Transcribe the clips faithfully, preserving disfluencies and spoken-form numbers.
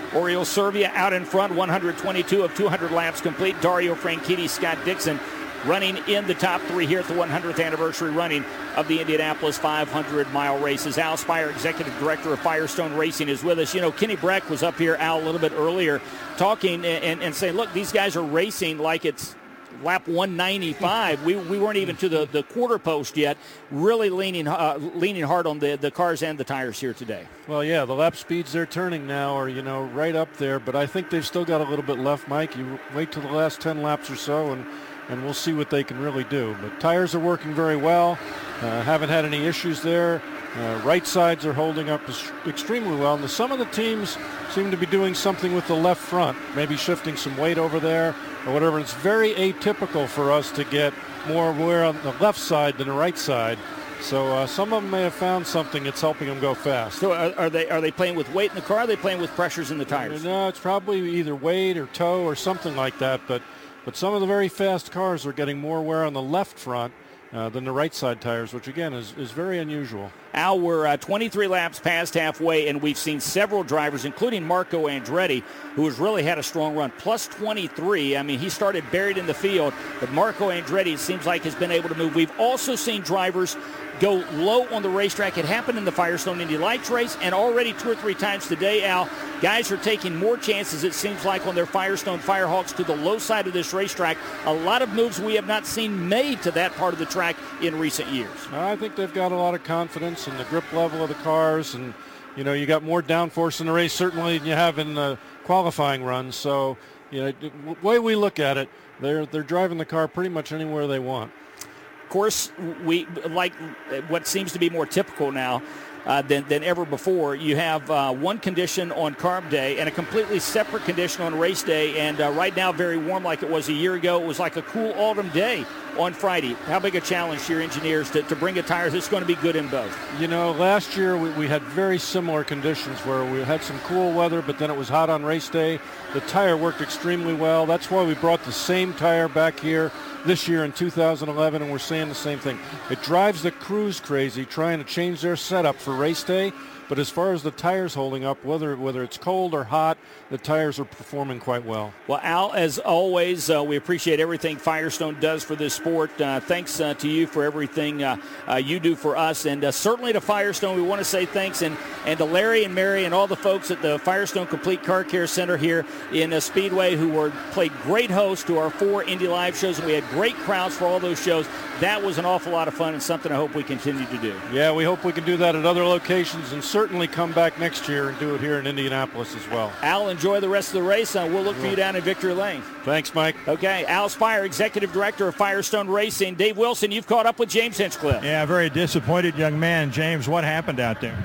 Oriol Servia out in front, one hundred twenty-two of two hundred laps complete. Dario Franchitti, Scott Dixon running in the top three here at the one hundredth anniversary running of the Indianapolis five hundred mile races. Al Spire, Executive Director of Firestone Racing, is with us. You know, Kenny Breck was up here, Al, a little bit earlier talking and, and, and saying, look, these guys are racing like it's lap one ninety-five. we we weren't even to the, the quarter post yet, really leaning uh, leaning hard on the, the cars and the tires here today. Well, yeah, the lap speeds they're turning now are, you know, right up there, but I think they've still got a little bit left, Mike. You wait till the last ten laps or so, and and we'll see what they can really do. But tires are working very well. Uh, haven't had any issues there. Uh, right sides are holding up extremely well. And the, some of the teams seem to be doing something with the left front, maybe shifting some weight over there or whatever. It's very atypical for us to get more wear on the left side than the right side. So uh, some of them may have found something that's helping them go fast. So are, are they are they playing with weight in the car? Or are they playing with pressures in the tires? No, it's probably either weight or toe or something like that. But But some of the very fast cars are getting more wear on the left front uh, than the right side tires, which, again, is, is very unusual. Al, we're uh, twenty-three laps past halfway, and we've seen several drivers, including Marco Andretti, who has really had a strong run, plus twenty-three. I mean, he started buried in the field, but Marco Andretti, it seems like, has been able to move. We've also seen drivers go low on the racetrack. It happened in the Firestone Indy Lights race, and already two or three times today, Al, guys are taking more chances, it seems like, on their Firestone Firehawks to the low side of this racetrack. A lot of moves we have not seen made to that part of the track in recent years. I think they've got a lot of confidence in the grip level of the cars, and, you know, you got more downforce in the race certainly than you have in the qualifying runs. So, you know, the way we look at it, they're they're driving the car pretty much anywhere they want. Of course, we like what seems to be more typical now uh, than, than ever before. You have uh, one condition on carb day and a completely separate condition on race day. And uh, right now, very warm like it was a year ago. It was like a cool autumn day on Friday. How big a challenge to your engineers to, to bring a tire that's going to be good in both? You know, last year we, we had very similar conditions where we had some cool weather, but then it was hot on race day. The tire worked extremely well. That's why we brought the same tire back here this year in two thousand eleven, and we're saying the same thing. It drives the crews crazy trying to change their setup for race day, but as far as the tires holding up, whether whether it's cold or hot, the tires are performing quite well. Well, Al, as always, uh, we appreciate everything Firestone does for this sport. Uh, thanks uh, to you for everything uh, uh, you do for us, and uh, certainly to Firestone, we want to say thanks, and, and to Larry and Mary and all the folks at the Firestone Complete Car Care Center here in uh, Speedway who were played great hosts to our four Indy Live shows, and we had great crowds for all those shows. That was an awful lot of fun and something I hope we continue to do. Yeah, we hope we can do that at other locations and certainly come back next year and do it here in Indianapolis as well. Al, enjoy the rest of the race. Uh, we'll look for you down in Victory Lane. Thanks, Mike. Okay, Al Spire, Executive Director of Firestone Racing. Dave Wilson, you've caught up with James Hinchcliffe. Yeah, very disappointed young man. James, what happened out there?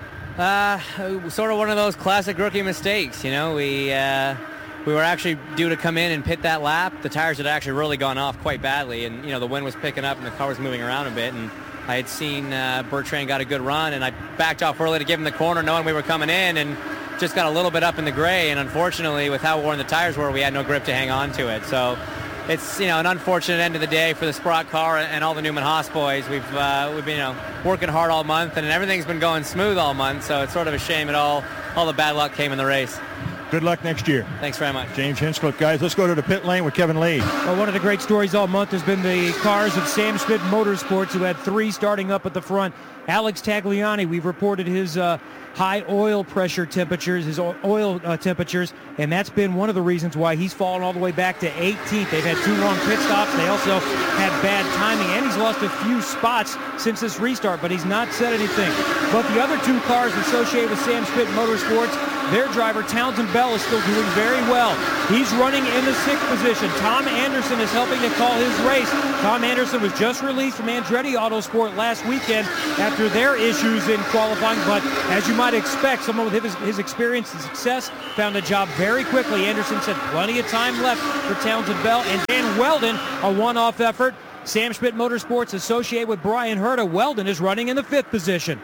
Uh, sort of one of those classic rookie mistakes. You know, we uh, we were actually due to come in and pit that lap. The tires had actually really gone off quite badly, and, you know, the wind was picking up and the car was moving around a bit, and I had seen uh, Bertrand got a good run, and I backed off early to give him the corner knowing we were coming in, and just got a little bit up in the gray, and unfortunately, with how worn the tires were, we had no grip to hang on to it. So it's, you know, an unfortunate end of the day for the Sprott car and all the Newman Haas boys. We've uh, we've been, you know, working hard all month, and everything's been going smooth all month, so it's sort of a shame it all, all the bad luck came in the race. Good luck next year. Thanks very much. James Hinchcliffe, guys. Let's go to the pit lane with Kevin Lee. Well, one of the great stories all month has been the cars of Sam Schmidt Motorsports, who had three starting up at the front. Alex Tagliani, we've reported his uh, high oil pressure temperatures, his oil uh, temperatures, and that's been one of the reasons why he's fallen all the way back to eighteenth. They've had two long pit stops. They also had bad timing, and he's lost a few spots since this restart, but he's not said anything. But the other two cars associated with Sam Schmidt Motorsports, their driver, Townsend Bell, is still doing very well. He's running in the sixth position. Tom Anderson is helping to call his race. Tom Anderson was just released from Andretti Autosport last weekend after their issues in qualifying, but as you might expect, someone with his, his experience and success found a job very quickly. Anderson said plenty of time left for Townsend Bell, and Dan Weldon, a one-off effort. Sam Schmidt Motorsports associated with Brian Herta. Weldon is running in the fifth position.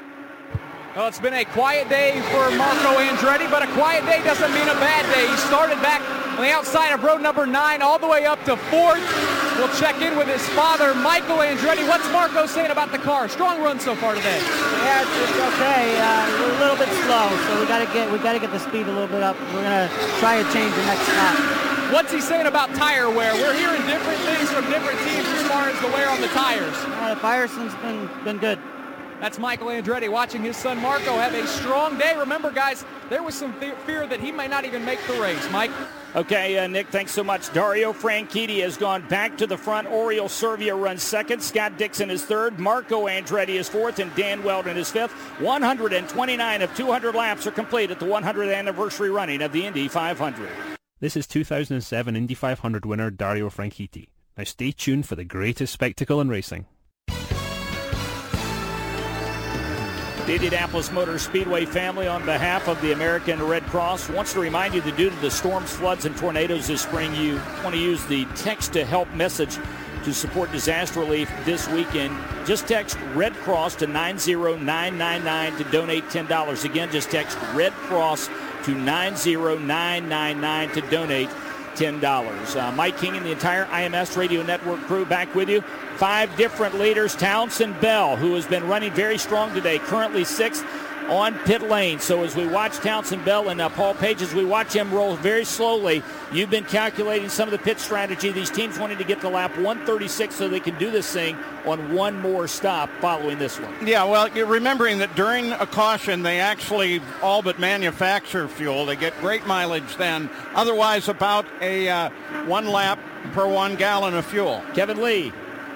Well, it's been a quiet day for Marco Andretti, but a quiet day doesn't mean a bad day. He started back on the outside of road number nine all the way up to fourth. We'll check in with his father, Michael Andretti. What's Marco saying about the car? Strong run so far today. Yeah, it's, it's okay. Uh, we're a little bit slow, so we got to get we got to get the speed a little bit up. We're gonna try to change the next lap. What's he saying about tire wear? We're hearing different things from different teams as far as the wear on the tires. Uh, the Firestone's been been good. That's Michael Andretti watching his son Marco have a strong day. Remember, guys, there was some fe- fear that he might not even make the race. Mike? Okay, uh, Nick, thanks so much. Dario Franchitti has gone back to the front. Oriol Servia runs second. Scott Dixon is third. Marco Andretti is fourth, and Dan Weldon is fifth. one hundred twenty-nine of two hundred laps are complete at the one hundredth anniversary running of the Indy five hundred. This is two thousand seven Indy five hundred winner Dario Franchitti. Now stay tuned for the greatest spectacle in racing. The Indianapolis Motor Speedway family, on behalf of the American Red Cross, wants to remind you that due to the storms, floods, and tornadoes this spring, you want to use the text to help message to support disaster relief this weekend. Just text Red Cross to nine zero nine nine nine to donate ten dollars. Again, just text Red Cross to nine zero nine nine nine to donate ten dollars. Uh, Mike King and the entire I M S Radio Network crew back with you. Five different leaders. Townsend Bell, who has been running very strong today, currently sixth on pit lane. So as we watch Townsend Bell and uh, Paul Page, as we watch him roll very slowly, you've been calculating some of the pit strategy. These teams wanting to get to lap one thirty-six so they can do this thing on one more stop following this one. Yeah, well, you're remembering that during a caution, they actually all but manufacture fuel. They get great mileage then. Otherwise, about a uh, one lap per one gallon of fuel. Kevin Lee.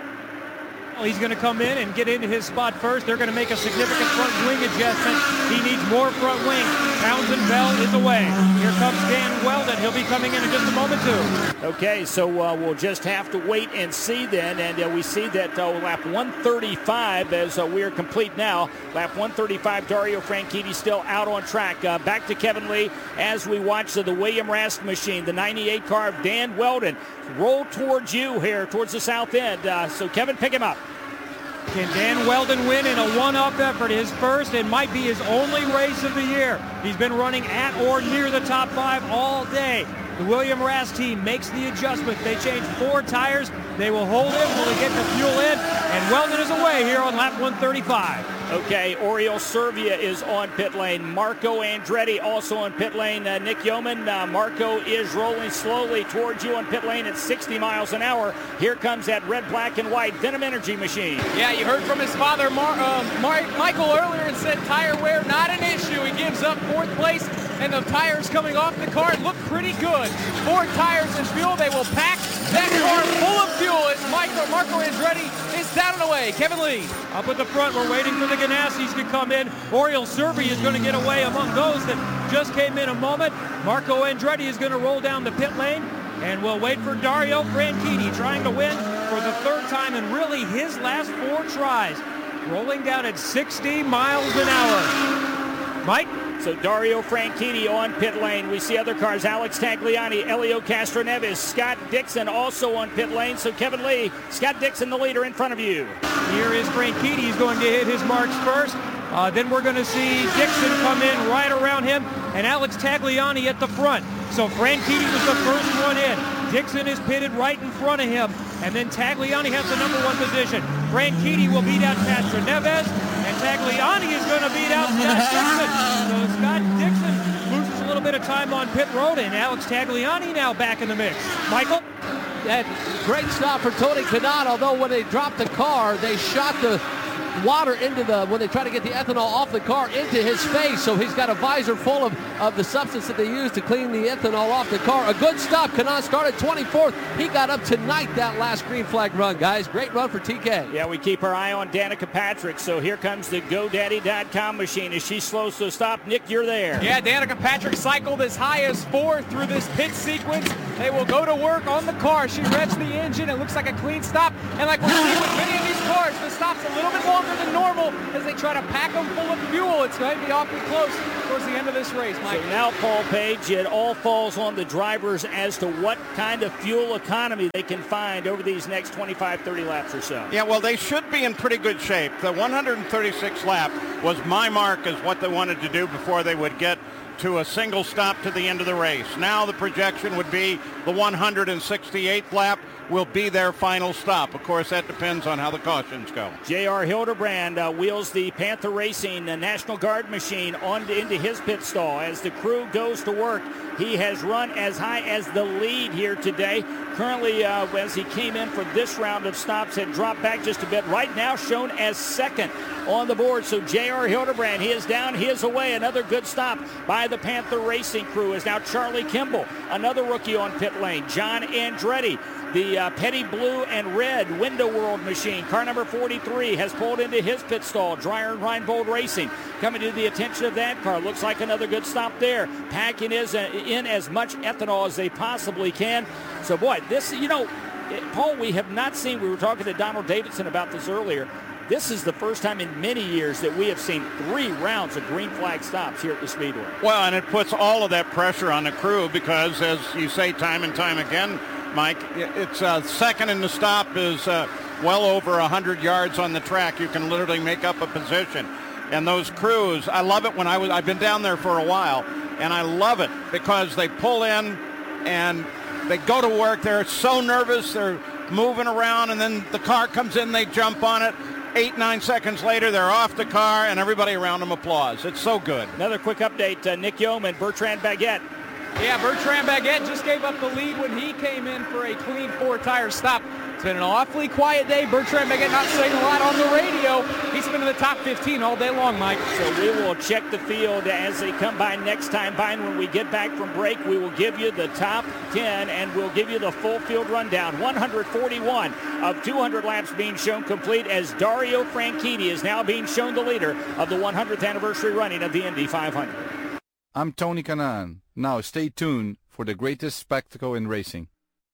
He's going to come in and get into his spot first. They're going to make a significant front wing adjustment. He needs more front wing. Townsend Bell is away. Here comes Dan Weldon. He'll be coming in in just a moment, too. Okay, so uh, we'll just have to wait and see then. And uh, we see that uh, lap one thirty-five, as uh, we are complete now. Lap one thirty-five, Dario Franchitti still out on track. Uh, back to Kevin Lee as we watch uh, the William Rask machine, the ninety-eight car of Dan Weldon, roll towards you here, towards the south end. Uh, so, Kevin, pick him up. Can Dan Weldon win in a one-up effort? His first and might be his only race of the year. He's been running at or near the top five all day. The William Rask team makes the adjustment. They change four tires. They will hold him till they get the fuel in. And Weldon is away here on lap one thirty-five. Okay, Oriol Servia is on pit lane. Marco Andretti also on pit lane. Uh, Nick Yeoman, uh, Marco is rolling slowly towards you on pit lane at sixty miles an hour. Here comes that red, black, and white Venom Energy machine. Yeah, you heard from his father, Mar- uh, Mar- Michael, earlier and said tire wear, not an issue. He gives up fourth place, and the tires coming off the car look pretty good. Four tires and fuel. They will pack that car full of fuel as Michael, Marco Andretti is down and away. Kevin Lee. Up at the front, we're waiting for the Ganassis to come in. Oriol Servia is going to get away among those that just came in a moment. Marco Andretti is going to roll down the pit lane, and we'll wait for Dario Franchitti trying to win for the third time in really his last four tries. Rolling down at sixty miles an hour. Mike? So Dario Franchitti on pit lane. We see other cars, Alex Tagliani, Elio Castroneves, Scott Dixon also on pit lane. So Kevin Lee, Scott Dixon the leader in front of you. Here is Franchitti. He's going to hit his marks first. Uh, then we're going to see Dixon come in right around him and Alex Tagliani at the front. So Franchitti was the first one in. Dixon is pitted right in front of him. And then Tagliani has the number one position. Franchitti will beat out Castroneves. And Tagliani is going to beat out Scott Dixon. So Scott Dixon loses a little bit of time on pit road. And Alex Tagliani now back in the mix. Michael? That great stop for Tony Kanaan, although when they dropped the car, they shot the water into the, when they try to get the ethanol off the car, into his face. So he's got a visor full of, of the substance that they use to clean the ethanol off the car. A good stop. Kanaan started twenty-fourth. He got up tonight that last green flag run, guys. Great run for T K. Yeah, we keep our eye on Danica Patrick. So here comes the GoDaddy dot com machine as she slows to a stop. Nick, you're there. Yeah, Danica Patrick cycled as high as four through this pit sequence. They will go to work on the car. She revs the engine. It looks like a clean stop. And like we see with many of these cars, the stop's a little bit longer than normal as they try to pack them full of fuel. It's going to be awfully close towards the end of this race, Mike. So now, Paul Page, it all falls on the drivers as to what kind of fuel economy they can find over these next twenty-five, thirty laps or so. Yeah, well, they should be in pretty good shape. The one hundred thirty-sixth lap was my mark as what they wanted to do before they would get to a single stop to the end of the race. Now the projection would be the one hundred sixty-eighth lap. will be their final stop. Of course, that depends on how the cautions go. J R. Hildebrand uh, wheels the Panther Racing uh, National Guard machine on to, into his pit stall as the crew goes to work. He has run as high as the lead here today. Currently, uh, as he came in for this round of stops, had dropped back just a bit. Right now shown as second on the board. So J R. Hildebrand, he is down, he is away. Another good stop by the Panther Racing crew is now Charlie Kimball, another rookie on pit lane. John Andretti, the uh, Petty Blue and Red Window World machine, car number forty-three, has pulled into his pit stall. Dreyer and Reinbold Racing coming to the attention of that car. Looks like another good stop there. Packing is uh, in as much ethanol as they possibly can. So, boy, this, you know, Paul, we have not seen, we were talking to Donald Davidson about this earlier. This is the first time in many years that we have seen three rounds of green flag stops here at the Speedway. Well, and it puts all of that pressure on the crew because, as you say time and time again, Mike, it's uh, second in the stop is uh, well over one hundred yards on the track. You can literally make up a position. And those crews, I love it when I was, I've been down there for a while, and I love it because they pull in and they go to work. They're so nervous. They're moving around, and then the car comes in, they jump on it. Eight, nine seconds later, they're off the car, and everybody around them applauds. It's so good. Another quick update, uh, Nick Yeoman, Bertrand Baguette. Yeah, Bertrand Baguette just gave up the lead when he came in for a clean four-tire stop. It's been an awfully quiet day. Bertrand Baguette not saying a lot on the radio. He's been in the top fifteen all day long, Mike. So we will check the field as they come by next time by. And when we get back from break, we will give you the top ten, and we'll give you the full field rundown. one hundred forty-one of two hundred laps being shown complete as Dario Franchitti is now being shown the leader of the one hundredth anniversary running of the Indy five hundred. I'm Tony Kanaan. Now stay tuned for the greatest spectacle in racing.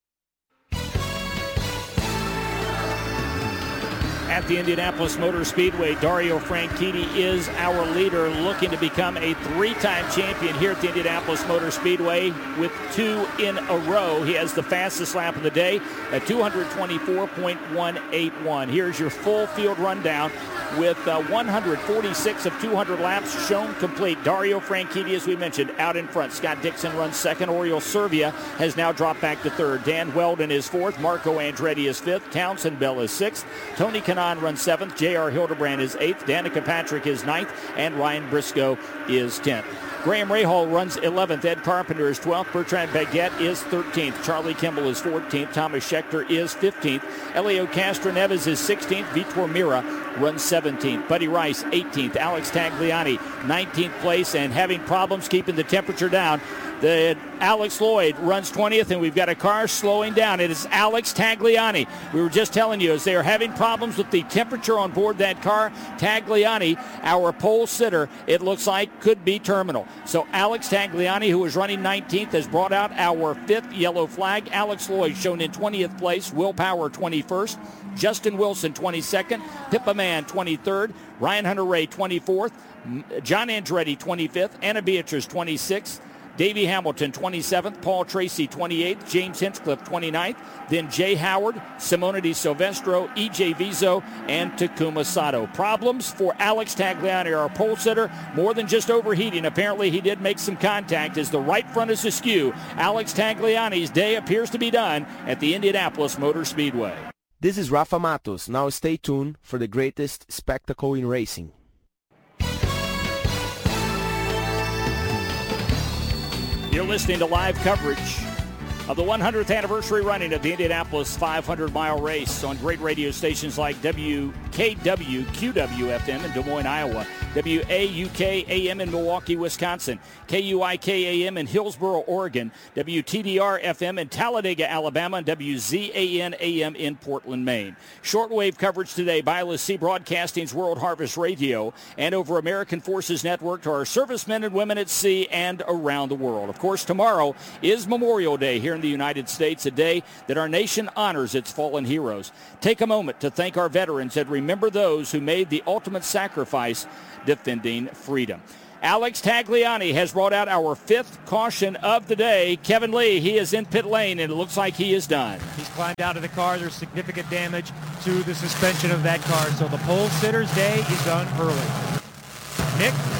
At the Indianapolis Motor Speedway, Dario Franchitti is our leader, looking to become a three-time champion here at the Indianapolis Motor Speedway with two in a row. He has the fastest lap of the day at two twenty-four point one eight one. Here's your full field rundown with uh, one hundred forty-six of two hundred laps shown complete. Dario Franchitti, as we mentioned, out in front. Scott Dixon runs second. Oriol Servia has now dropped back to third. Dan Weldon is fourth. Marco Andretti is fifth. Townsend Bell is sixth. Tony Kanaan runs seventh. J R. Hildebrand is eighth. Danica Patrick is ninth. And Ryan Briscoe is tenth. Graham Rahal runs eleventh. Ed Carpenter is twelfth. Bertrand Baguette is thirteenth. Charlie Kimball is fourteenth. Thomas Schechter is fifteenth. Elio Castroneves is sixteenth. Vitor Mira runs seventeenth. Buddy Rice, eighteenth. Alex Tagliani, nineteenth place, and having problems keeping the temperature down. The Alex Lloyd runs twentieth, and we've got a car slowing down. It is Alex Tagliani. We were just telling you, as they are having problems with the temperature on board that car, Tagliani, our pole sitter, it looks like could be terminal. So Alex Tagliani, who is running nineteenth, has brought out our fifth yellow flag. Alex Lloyd shown in twentieth place. Will Power twenty-first. Justin Wilson twenty-second. Pippa Mann twenty-third. Ryan Hunter-Ray twenty-fourth. John Andretti twenty-fifth. Anna Beatrice twenty-sixth. Davey Hamilton twenty-seventh, Paul Tracy twenty-eighth, James Hinchcliffe twenty-ninth, then Jay Howard, Simona Di Silvestro, E J Vizo, and Takuma Sato. Problems for Alex Tagliani, our pole sitter, more than just overheating. Apparently he did make some contact as the right front is askew. Alex Tagliani's day appears to be done at the Indianapolis Motor Speedway. This is Rafa Matos. Now stay tuned for the greatest spectacle in racing. You're listening to live coverage of the one hundredth anniversary running of the Indianapolis five hundred mile race on great radio stations like W K W Q W F M in Des Moines, Iowa, W A U K A M in Milwaukee, Wisconsin, K U I K A M in Hillsboro, Oregon, W T D R F M in Talladega, Alabama, and W Z A N A M in Portland, Maine. Shortwave coverage today by L S C Broadcasting's World Harvest Radio and over American Forces Network to our servicemen and women at sea and around the world. Of course, tomorrow is Memorial Day here in the United States, a day that our nation honors its fallen heroes. Take a moment to thank our veterans and remember those who made the ultimate sacrifice defending freedom. Alex Tagliani has brought out our fifth caution of the day. Kevin Lee, he is in pit lane, and it looks like he is done. He's climbed out of the car. There's significant damage to the suspension of that car, so the pole sitter's day is done early. Nick?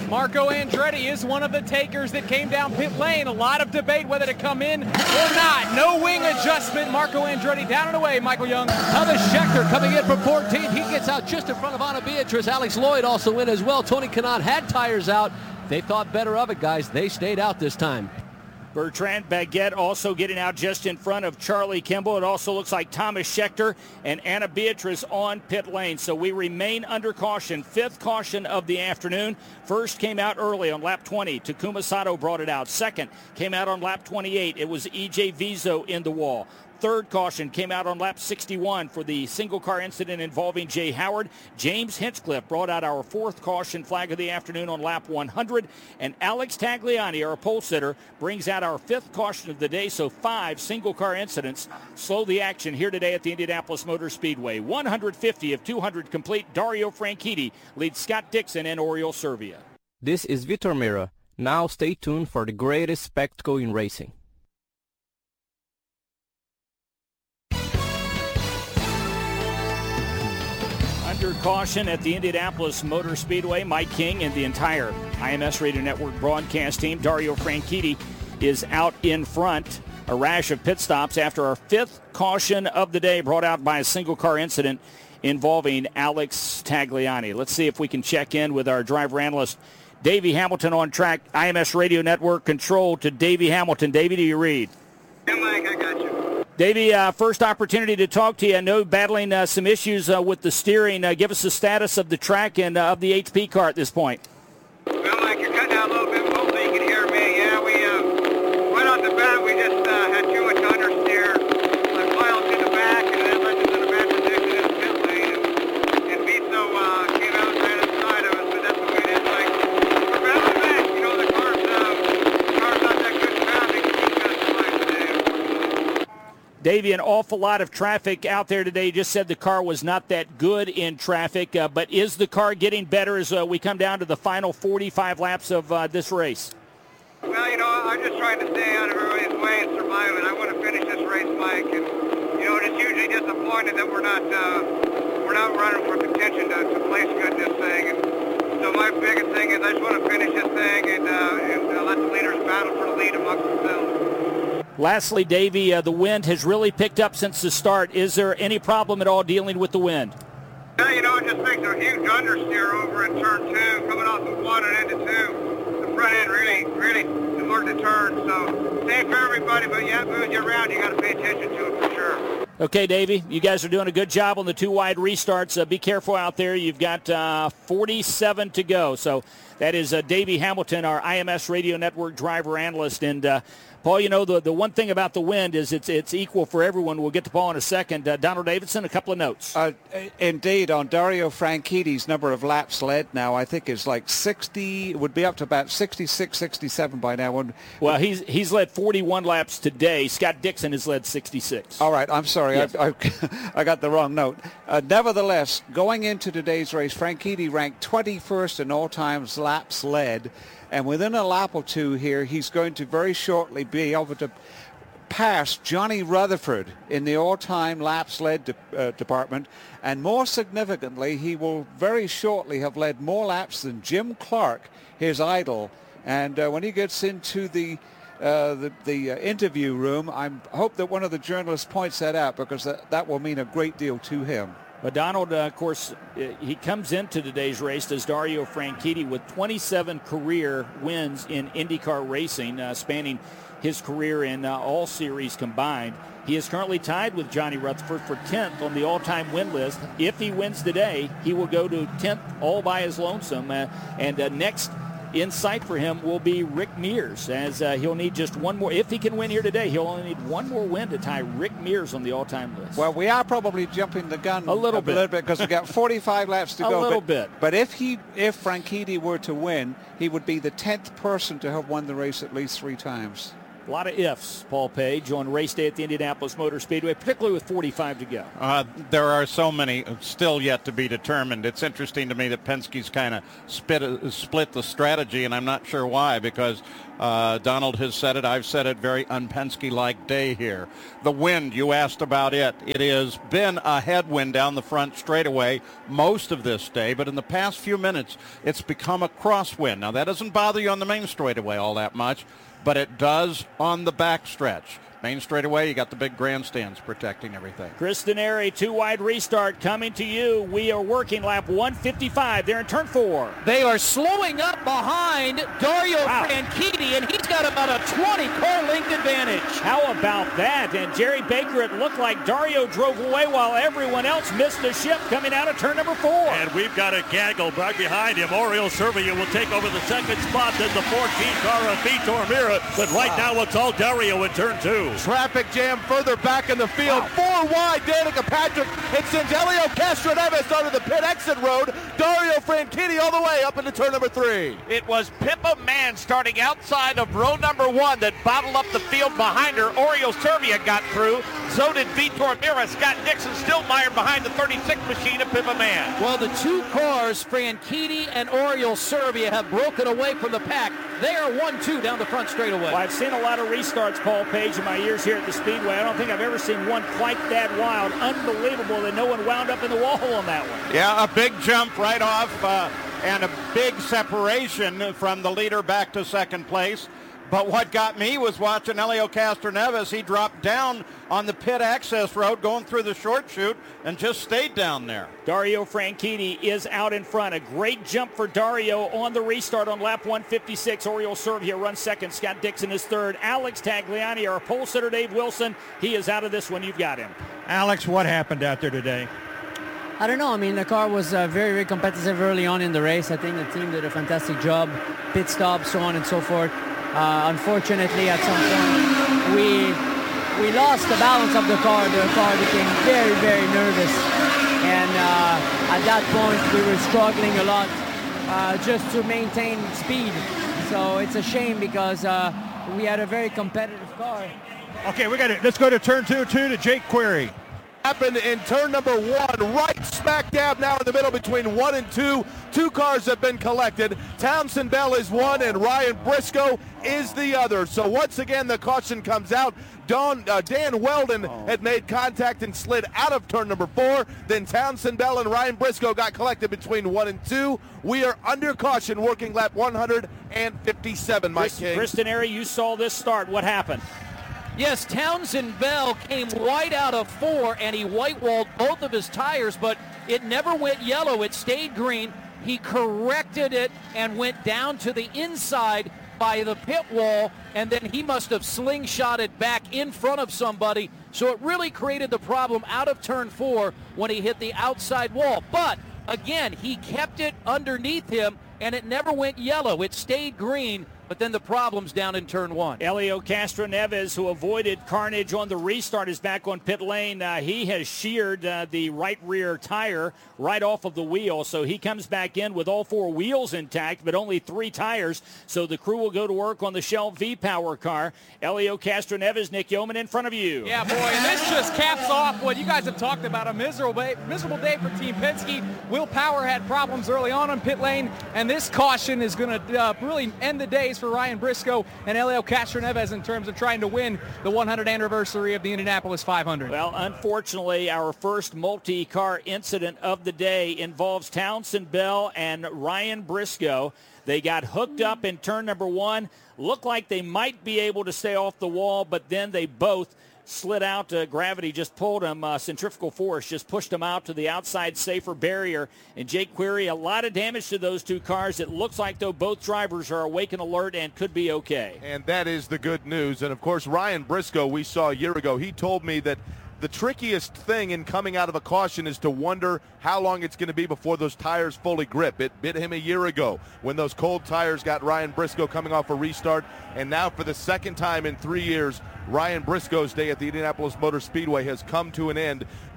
Marco Andretti is one of the takers that came down pit lane. A lot of debate whether to come in or not. No wing adjustment. Marco Andretti down and away. Michael Young. Thomas Scheckter coming in for fourteenth. He gets out just in front of Ana Beatriz. Alex Lloyd also in as well. Tony Kanaan had tires out. They thought better of it, guys. They stayed out this time. Bertrand Baguette also getting out just in front of Charlie Kimball. It also looks like Thomas Scheckter and Ana Beatriz on pit lane. So we remain under caution. Fifth caution of the afternoon. First came out early on lap twenty. Takuma Sato brought it out. Second came out on lap twenty-eight. It was E J Vizo in the wall. Third caution came out on lap sixty-one for the single car incident involving Jay Howard. James Hinchcliffe brought out our fourth caution flag of the afternoon on lap one hundred. And Alex Tagliani, our pole sitter, brings out our fifth caution of the day. So five single car incidents slow the action here today at the Indianapolis Motor Speedway. one hundred fifty of two hundred complete. Dario Franchitti leads Scott Dixon and Oriol Servia. This is Vitor Meira. Now stay tuned for the greatest spectacle in racing. Under caution at the Indianapolis Motor Speedway, Mike King and the entire I M S Radio Network broadcast team. Dario Franchitti is out in front. A rash of pit stops after our fifth caution of the day brought out by a single car incident involving Alex Tagliani. Let's see if we can check in with our driver analyst, Davey Hamilton, on track. I M S Radio Network control to Davey Hamilton. Davey, do you read? Yeah, Mike, I got you. Davey, uh, first opportunity to talk to you. I know battling uh, some issues uh, with the steering. Uh, give us the status of the track and uh, of the H P car at this point. Well, Mike, you're cutting out a little bit. Hopefully you can hear me. Yeah, we uh, right off the bat, we just uh, had too much understeer. I piled to the back, and that led us to the bad position in the pit lane. And, and Vizo uh, came out and ran inside of us, but that's the way it is. Like, we're battling back. You know, the car's, uh, the car's not that good in traffic. He's got to fly today. Davey, an awful lot of traffic out there today. You just said the car was not that good in traffic, uh, but is the car getting better as uh, we come down to the final forty-five laps of uh, this race? Well, you know, I'm just trying to stay out of everybody's way and survive it. I want to finish this race, Mike, and, you know, it's hugely disappointed that we're not uh, we're not running for contention to, to place good in this thing. And so my biggest thing is I just want to finish this thing and, uh, and uh, let the leaders battle for the lead amongst themselves. Lastly, Davey, uh, the wind has really picked up since the start. Is there any problem at all dealing with the wind? Yeah, you know, it just makes a huge understeer over in turn two, coming off the one and into two. The front end really, really is hard to turn. So, same for everybody, but yeah, moving you around, you got to pay attention to it for sure. Okay, Davey, you guys are doing a good job on the two wide restarts. Uh, be careful out there. You've got uh, forty-seven to go. So that is uh, Davey Hamilton, our I M S Radio Network driver analyst. And uh, Paul, you know, the, the one thing about the wind is it's it's equal for everyone. We'll get to Paul in a second. Uh, Donald Davidson, a couple of notes. Uh, indeed, on Dario Franchitti's number of laps led now, I think is like sixty, it would be up to about sixty-six, sixty-seven by now. When, well, he's he's led forty-one laps today. Scott Dixon has led sixty-six. All right, I'm sorry. Yes. I, I, I got the wrong note. Uh, nevertheless, going into today's race, Franchitti ranked twenty-first in all times laps led. And within a lap or two here, he's going to very shortly be able to pass Johnny Rutherford in the all-time laps led de- uh, department. And more significantly, he will very shortly have led more laps than Jim Clark, his idol. And uh, when he gets into the uh, the, the uh, interview room, I hope that one of the journalists points that out, because that, that will mean a great deal to him. But Donald, uh, of course, he comes into today's race as Dario Franchitti with twenty-seven career wins in IndyCar racing, uh, spanning his career in uh, all series combined. He is currently tied with Johnny Rutherford for tenth on the all-time win list. If he wins today, he will go to tenth all by his lonesome. Uh, and uh, next in sight for him will be Rick Mears, as uh, he'll need just one more. If he can win here today, he'll only need one more win to tie Rick Mears on the all-time list. Well, we are probably jumping the gun a little a bit, little bit, because we've got forty-five laps to a go. A little but, bit. But if he, if Franchitti were to win, he would be the tenth person to have won the race at least three times. A lot of ifs, Paul Page, on race day at the Indianapolis Motor Speedway, particularly with forty-five to go. Uh, there are so many still yet to be determined. It's interesting to me that Penske's kind of split, split the strategy, and I'm not sure why, because Uh, Donald has said it. I've said it. Very un-Penske-like day here. The wind, you asked about it. It has been a headwind down the front straightaway most of this day, but in the past few minutes, it's become a crosswind. Now, that doesn't bother you on the main straightaway all that much, but it does on the back stretch. Main straightaway, you got the big grandstands protecting everything. Chris Denari, two-wide restart coming to you. We are working lap one fifty-five. They're in turn four. They are slowing up behind Dario Wow. Franchitti, and he's got about a twenty-car length advantage. How about that? And Jerry Baker, it looked like Dario drove away while everyone else missed the ship coming out of turn number four. And we've got a gaggle right behind him. Oriol Servia will take over the second spot. Then the fourteen car of Vitor Mira. But right Wow. now it's all Dario in turn two. Traffic jam further back in the field. Wow. Four wide, Danica Patrick. It sends Helio Castroneves onto the pit exit road. Dario Franchitti all the way up into turn number three. It was Pippa Mann starting outside of row number one that bottled up the field behind her. Oriol Servia got through. So did Vitor Mira. Scott Dixon still mired behind the thirty-six machine of Pippa Mann. Well, the two cars, Franchitti and Oriol Servia, have broken away from the pack. They are one two down the front straightaway. Well, I've seen a lot of restarts, Paul Page, in my years here at the Speedway. I don't think I've ever seen one quite that wild. Unbelievable that no one wound up in the wall on that one. Yeah, a big jump right off uh, and a big separation from the leader back to second place. But what got me was watching Helio Castroneves. He dropped down on the pit access road going through the short chute and just stayed down there. Dario Franchitti is out in front. A great jump for Dario on the restart on lap one fifty-six. Oriol Servia runs second. Scott Dixon is third. Alex Tagliani, our pole sitter Dave Wilson, he is out of this one. You've got him. Alex, what happened out there today? I don't know. I mean, the car was uh, very, very competitive early on in the race. I think the team did a fantastic job. Pit stop, so on and so forth. Uh, unfortunately, at some point, we we lost the balance of the car. The car became very, very nervous. And uh, at that point, we were struggling a lot uh, just to maintain speed. So it's a shame because uh, we had a very competitive car. Okay, we got it. Let's go to turn two, two to Jake Query. Happened in turn number one, right smack dab now in the middle between one and two. Two cars have been collected. Townsend Bell is one and Ryan Briscoe is the other. So once again, the caution comes out. Don, uh, Dan Weldon oh. had made contact and slid out of turn number four. Then Townsend Bell and Ryan Briscoe got collected between one and two. We are under caution working lap one fifty-seven, Mike Chris, King. Chris Denari, you saw this start. What happened? Yes, Townsend Bell came wide out of four, and he white-walled both of his tires, but it never went yellow. It stayed green. He corrected it and went down to the inside by the pit wall, and then he must have slingshotted back in front of somebody. So it really created the problem out of turn four when he hit the outside wall. But, again, he kept it underneath him, and it never went yellow. It stayed green. But then the problem's down in turn one. Helio Castroneves, who avoided carnage on the restart, is back on pit lane. Uh, he has sheared uh, the right rear tire right off of the wheel. So he comes back in with all four wheels intact, but only three tires. So the crew will go to work on the Shell V-Power car. Helio Castroneves, Nick Yeoman in front of you. Yeah, boy, and this just caps off what you guys have talked about, a miserable day, miserable day for Team Penske. Will Power had problems early on in pit lane, and this caution is going to uh, really end the days for Ryan Briscoe and Helio Castroneves in terms of trying to win the one hundredth anniversary of the Indianapolis five hundred. Well, unfortunately, our first multi-car incident of the day involves Townsend Bell and Ryan Briscoe. They got hooked up in turn number one. Looked like they might be able to stay off the wall, but then they both slid out. Uh, gravity just pulled them. Uh, centrifugal force just pushed them out to the outside safer barrier. And Jake Query, a lot of damage to those two cars. It looks like, though, both drivers are awake and alert and could be okay. And that is the good news. And, of course, Ryan Briscoe, we saw a year ago, he told me that the trickiest thing in coming out of a caution is to wonder how long it's going to be before those tires fully grip. It bit him a year ago when those cold tires got Ryan Briscoe coming off a restart. And now for the second time in three years, Ryan Briscoe's day at the Indianapolis Motor Speedway has come to an end.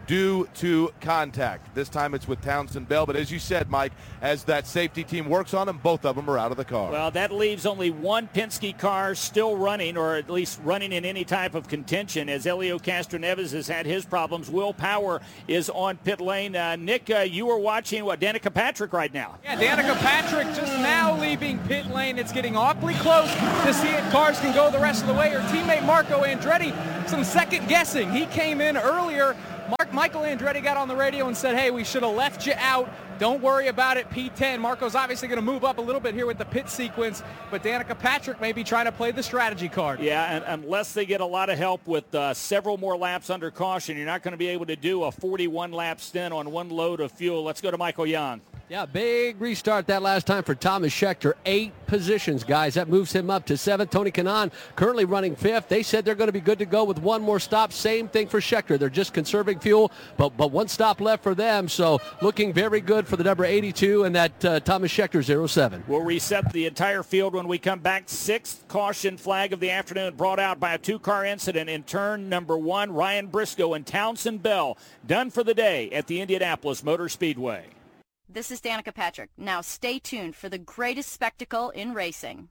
due to contact. This time it's with Townsend Bell, but as you said, Mike, as that safety team works on them, both of them are out of the car. Well, that leaves only one Penske car still running, or at least running in any type of contention, as Elio Castroneves has had his problems. Will Power is on pit lane. Uh, Nick, uh, you are watching, what, Danica Patrick right now? Yeah, Danica Patrick just now leaving pit lane. It's getting awfully close to see if cars can go the rest of the way. Her teammate Marco Andretti, some second guessing. He came in earlier. Mark, Michael Andretti got on the radio and said, hey, we should have left you out. Don't worry about it, P ten. Marco's obviously going to move up a little bit here with the pit sequence, but Danica Patrick may be trying to play the strategy card. Yeah, and unless they get a lot of help with uh, several more laps under caution, you're not going to be able to do a forty-one lap stint on one load of fuel. Let's go to Michael Young. Yeah, big restart that last time for Thomas Scheckter. Eight positions, guys. That moves him up to seventh. Tony Kanaan currently running fifth. They said they're going to be good to go with one more stop. Same thing for Scheckter. They're just conserving fuel, but but one stop left for them. So looking very good for the number eighty-two and that uh, Thomas Scheckter oh seven. We'll reset the entire field when we come back. Sixth caution flag of the afternoon brought out by a two-car incident in turn number one. Ryan Briscoe and Townsend Bell done for the day at the Indianapolis Motor Speedway. This is Danica Patrick. Now stay tuned for the greatest spectacle in racing.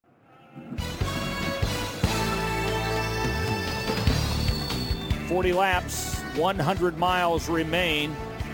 forty laps, one hundred miles remain.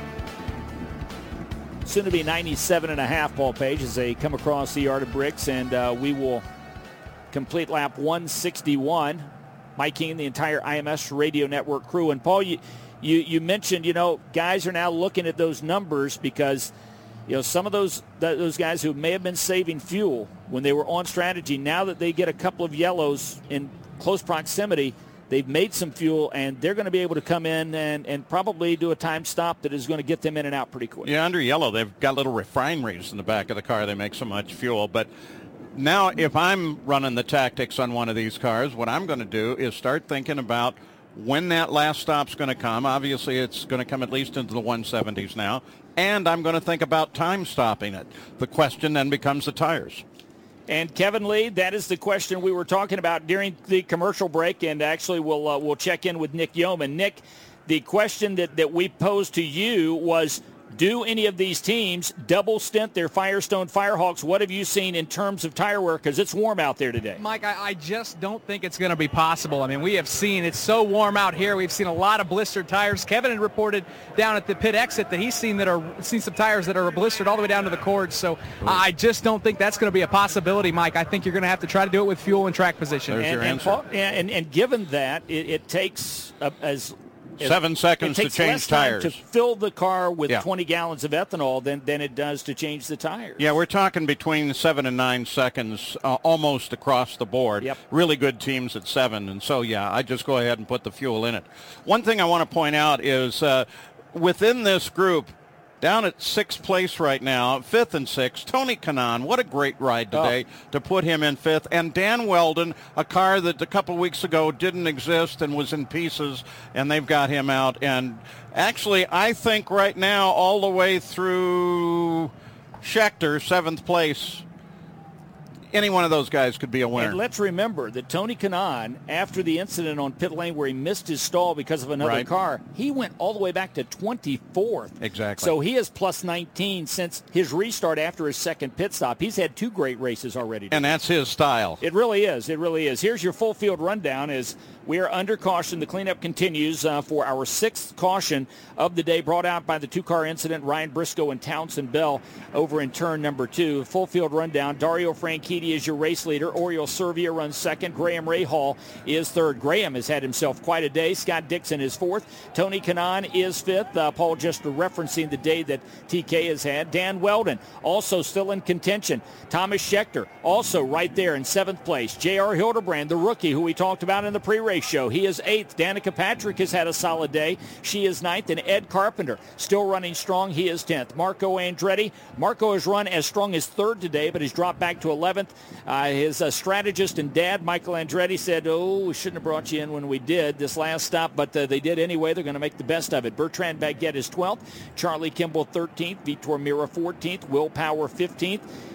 Soon to be ninety-seven and a half, Paul Page, as they come across the yard of bricks, and uh, we will complete lap one sixty-one. Mike King, the entire I M S Radio Network crew. And Paul, you You, you mentioned, you know, guys are now looking at those numbers because, you know, some of those those guys who may have been saving fuel when they were on strategy, now that they get a couple of yellows in close proximity, they've made some fuel, and they're going to be able to come in and, and probably do a time stop that is going to get them in and out pretty quick. Yeah, under yellow, they've got little refineries in the back of the car. They make so much fuel. But now if I'm running the tactics on one of these cars, what I'm going to do is start thinking about when that last stop's going to come. Obviously, it's going to come at least into the one seventies now. And I'm going to think about time stopping it. The question then becomes the tires. And Kevin Lee, that is the question we were talking about during the commercial break. And actually, we'll uh, we'll check in with Nick Yeoman. Nick, the question that, that we posed to you was, do any of these teams double stint their Firestone Firehawks? What have you seen in terms of tire wear? Because it's warm out there today. Mike, I, I just don't think it's going to be possible. I mean, we have seen it's so warm out here. We've seen a lot of blistered tires. Kevin had reported down at the pit exit that he's seen that are seen some tires that are blistered all the way down to the cords. So I just don't think that's going to be a possibility, Mike. I think you're going to have to try to do it with fuel and track position. There's and, your and, answer. Paul, and, and given that, it, it takes uh, as Seven seconds to change less time tires. To fill the car with yeah. twenty gallons of ethanol than, than it does to change the tires. Yeah, we're talking between seven and nine seconds uh, almost across the board. Yep. Really good teams at seven. And so, yeah, I just go ahead and put the fuel in it. One thing I want to point out is uh, within this group, down at sixth place right now, fifth and sixth, Tony Kanaan. What a great ride today oh. to put him in fifth. And Dan Weldon, a car that a couple weeks ago didn't exist and was in pieces, and they've got him out. And actually, I think right now, all the way through Scheckter, seventh place, any one of those guys could be a winner. And let's remember that Tony Kanaan, after the incident on pit lane where he missed his stall because of another right. car, he went all the way back to twenty-fourth. Exactly. So he is plus nineteen since his restart after his second pit stop. He's had two great races already. And that's his style. It really is. It really is. Here's your full field rundown as we are under caution. The cleanup continues uh, for our sixth caution of the day, brought out by the two-car incident, Ryan Briscoe and Townsend Bell over in turn number two. Full field rundown. Dario Franchitti is your race leader. Oriol Servia runs second. Graham Rahal is third. Graham has had himself quite a day. Scott Dixon is fourth. Tony Kanaan is fifth. Uh, Paul just referencing the day that T K has had. Dan Weldon also still in contention. Thomas Scheckter also right there in seventh place. J R Hildebrand, the rookie who we talked about in the pre-race show, he is eighth. Danica Patrick has had a solid day. She is ninth. And Ed Carpenter still running strong. He is tenth. Marco Andretti. Marco has run as strong as third today, but he's dropped back to eleventh. Uh, his uh, strategist and dad, Michael Andretti, said, oh, we shouldn't have brought you in when we did this last stop, but uh, they did anyway. They're going to make the best of it. Bertrand Baguette is twelfth. Charlie Kimball thirteenth. Vitor Mira fourteenth. Will Power fifteenth.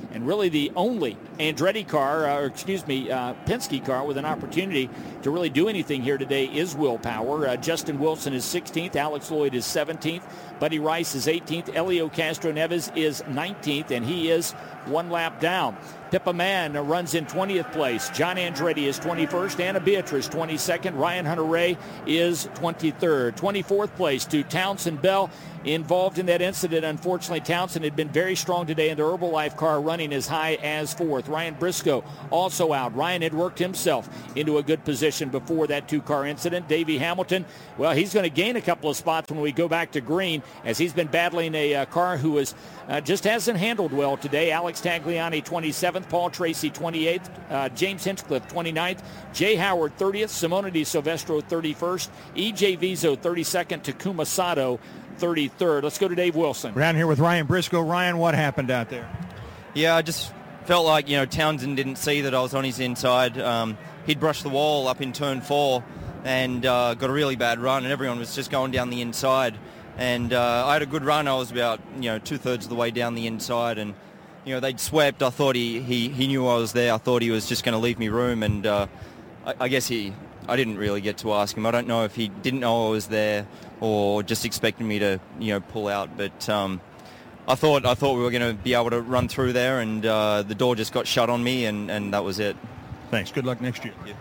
and really the only Andretti car, uh, or excuse me, uh, Penske car with an opportunity to really do anything here today is Will Power. Uh, Justin Wilson is sixteenth, Alex Lloyd is seventeenth, Buddy Rice is eighteenth, Elio Castro-Neves is nineteenth, and he is one lap down. Pippa Mann runs in twentieth place. John Andretti is twenty-first. Anna Beatrice twenty-second. Ryan Hunter-Reay is twenty-third. twenty-fourth place to Townsend Bell. Involved in that incident, unfortunately, Townsend had been very strong today in the Herbalife car, running as high as fourth. Ryan Briscoe also out. Ryan had worked himself into a good position before that two-car incident. Davey Hamilton, well, he's going to gain a couple of spots when we go back to green, as he's been battling a uh, car who is uh, just hasn't handled well today. Alex Tagliani, twenty-seventh. Paul Tracy, twenty-eighth. Uh, James Hinchcliffe, twenty-ninth. Jay Howard, thirtieth. Simone Di Silvestro, thirty-first. E J Vizo, thirty-second. Takuma Sato, thirty-third. Let's go to Dave Wilson. We're down here with Ryan Briscoe. Ryan, what happened out there? Yeah, I just felt like, you know, Townsend didn't see that I was on his inside. Um, he'd brushed the wall up in turn four and uh, got a really bad run, and everyone was just going down the inside. And uh, I had a good run. I was about, you know, two-thirds of the way down the inside, and, you know, they'd swept. I thought he, he, he knew I was there. I thought he was just going to leave me room, and uh, I, I guess he... I didn't really get to ask him. I don't know if he didn't know I was there or just expected me to, you know, pull out. But um, I thought I thought we were going to be able to run through there, and uh, the door just got shut on me, and, and that was it. Thanks. Good luck next year. Yeah.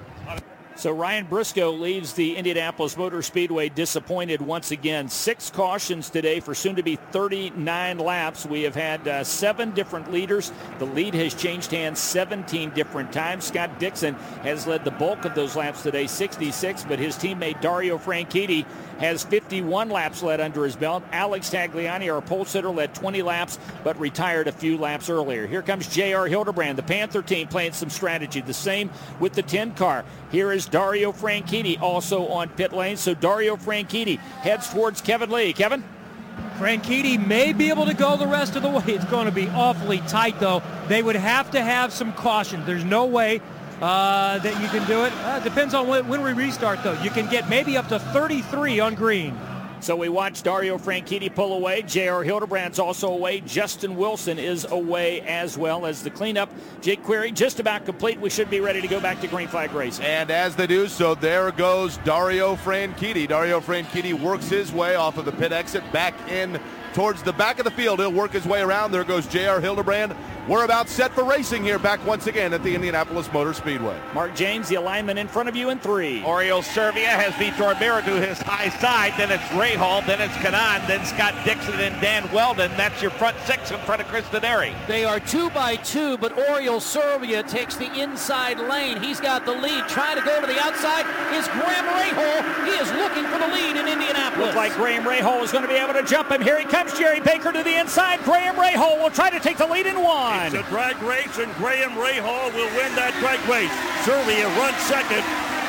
So Ryan Briscoe leaves the Indianapolis Motor Speedway disappointed once again. Six cautions today for soon to be thirty-nine laps. We have had uh, seven different leaders. The lead has changed hands seventeen different times. Scott Dixon has led the bulk of those laps today, sixty-six, but his teammate Dario Franchitti has fifty-one laps led under his belt. Alex Tagliani, our pole sitter, led twenty laps, but retired a few laps earlier. Here comes J R Hildebrand, the Panther team, playing some strategy. The same with the ten car. Here is Dario Franchitti also on pit lane. So Dario Franchitti heads towards Kevin Lee. Kevin? Franchitti may be able to go the rest of the way. It's going to be awfully tight, though. They would have to have some caution. There's no way uh, that you can do it. Uh, depends on when, when we restart, though. You can get maybe up to thirty-three on green. So we watch Dario Franchitti pull away. J R Hildebrand's also away. Justin Wilson is away as well as the cleanup. Jake Query just about complete. We should be ready to go back to green flag racing. And as they do so, there goes Dario Franchitti. Dario Franchitti works his way off of the pit exit back in towards the back of the field. He'll work his way around. There goes J R Hildebrand. We're about set for racing here, back once again at the Indianapolis Motor Speedway. Mark James, the alignment in front of you in three. Oriol Servia has Vitor Mira to his high side. Then it's Rahal, then it's Kanan, then Scott Dixon and Dan Weldon. That's your front six in front of Chris Denari. They are two by two, but Oriol Servia takes the inside lane. He's got the lead. Trying to go to the outside is Graham Rahal. He is looking for the lead in Indianapolis. Looks like Graham Rahal is going to be able to jump him. Here he comes, Jerry Baker to the inside. Graham Rahal will try to take the lead in one. It's a drag race, and Graham Rahal will win that drag race. Servia runs second,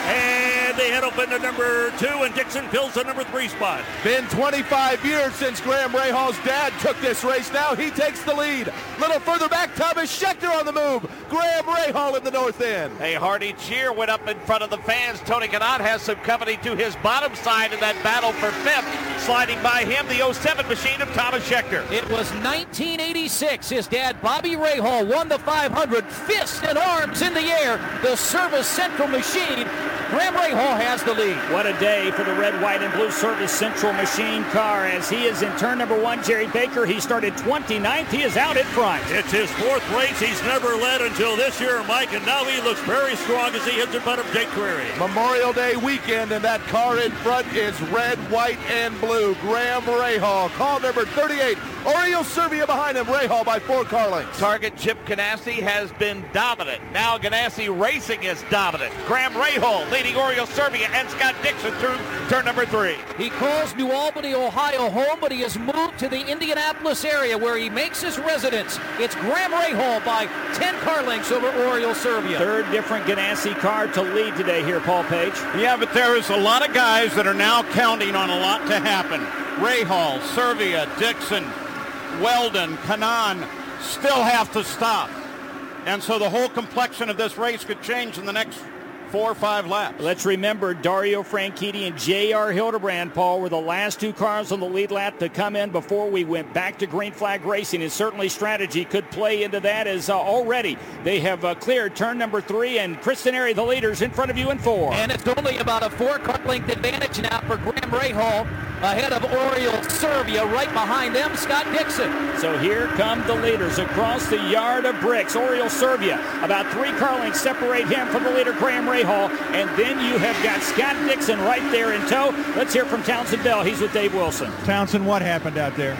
and they head up into number two, and Dixon fills the number three spot. Been twenty-five years since Graham Rahal's dad took this race. Now he takes the lead. Little further back, Thomas Schechter on the move. Graham Rahal in the north end. A hearty cheer went up in front of the fans. Tony Kanaan has some company to his bottom side in that battle for fifth. Sliding by him, the oh seven machine of Thomas Schechter. It was nineteen eighty-six. His dad, Bobby Rahal, won the five hundred. Fist and arms in the air. The Service Central machine. Graham Rahal has the lead. What a day for the red, white, and blue Service Central machine car as he is in turn number one. Jerry Baker, he started twenty-ninth. He is out in front. It's his fourth race. He's never led until this year, Mike, and now he looks very strong as he hits in front of Jake Query. Memorial Day weekend, and that car in front is red, white, and blue. Graham Rahal, car number thirty-eight. Oriol Servia behind him. Rahal by four car lengths. Target Chip Ganassi has been dominant. Now Ganassi Racing is dominant. Graham Rahal leading Oriol Servia and Scott Dixon through turn number three. He calls New Albany, Ohio home, but he has moved to the Indianapolis area where he makes his residence. It's Graham Rahal by ten car lengths over Oriol Servia. Third different Ganassi car to lead today here, Paul Page. Yeah, but there is a lot of guys that are now counting on a lot to happen. Rahal, Servia, Dixon, Weldon, Kanaan still have to stop. And so the whole complexion of this race could change in the next four or five laps. Let's remember Dario Franchitti and J R Hildebrand, Paul, were the last two cars on the lead lap to come in before we went back to green flag racing, and certainly strategy could play into that, as uh, already they have uh, cleared turn number three, and Chris Denari, the leaders, in front of you in four. And it's only about a four-car length advantage now for Graham Rahal, ahead of Oriole Servia. Right behind them, Scott Dixon. So here come the leaders across the yard of bricks. Oriole Servia, about three car lengths separate him from the leader, Graham Rahal, and then you have got Scott Dixon right there in tow. Let's hear from Townsend Bell. He's with Dave Wilson. Townsend, what happened out there?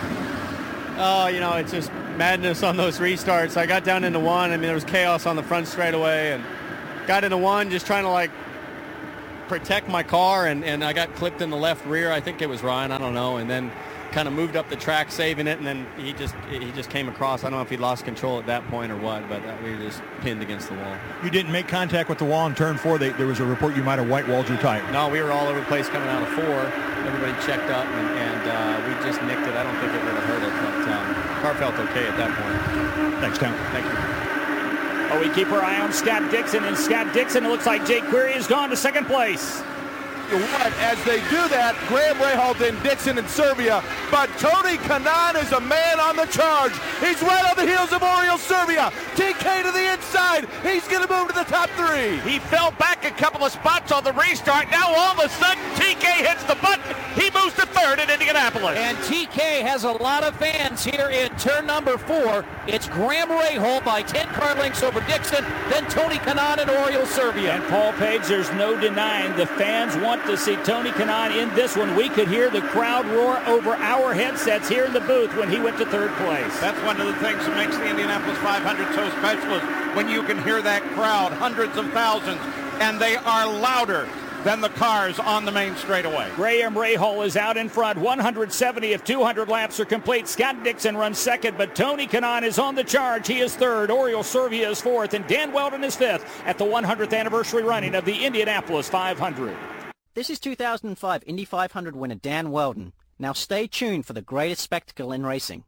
Oh, you know, it's just madness on those restarts. I got down into one. I mean, there was chaos on the front straightaway, and got into one just trying to, like, protect my car, and, and I got clipped in the left rear. I think it was Ryan, I don't know, and then kind of moved up the track saving it, and then he just he just came across. I don't know if he lost control at that point or what, but uh, we were just pinned against the wall. You didn't make contact with the wall in turn four. They, there was a report you might have white-walled your tire. No, we were all over the place coming out of four. Everybody checked up, and, and uh, we just nicked it. I don't think it would have hurt it, but um, car felt okay at that point. Thanks, Tom. Thank you. Oh, we keep our eye on Scott Dixon, and Scott Dixon, it looks like Jake Query has gone to second place. What, as they do that, Graham Rahal, then Dixon and Servia, but Tony Kanaan is a man on the charge. He's right on the heels of Oriole Servia. T K to the inside. He's going to move to the top three. He fell back a couple of spots on the restart. Now all of a sudden, T K hits the button. He moves to third in Indianapolis. And T K has a lot of fans here in turn number four. It's Graham Rahal by ten car lengths over Dixon, then Tony Kanaan and Oriole Servia. And Paul Page, there's no denying the fans want to see Tony Kanaan in this one. We could hear the crowd roar over our headsets here in the booth when he went to third place. That's one of the things that makes the Indianapolis five hundred so special, is when you can hear that crowd, hundreds of thousands, and they are louder than the cars on the main straightaway. Graham Rahal is out in front. one hundred seventy of two hundred laps are complete. Scott Dixon runs second, but Tony Kanaan is on the charge. He is third. Oriole Servia is fourth, and Dan Weldon is fifth at the one hundredth anniversary running of the Indianapolis five hundred. This is two thousand five Indy five hundred winner Dan Weldon. Now stay tuned for the greatest spectacle in racing.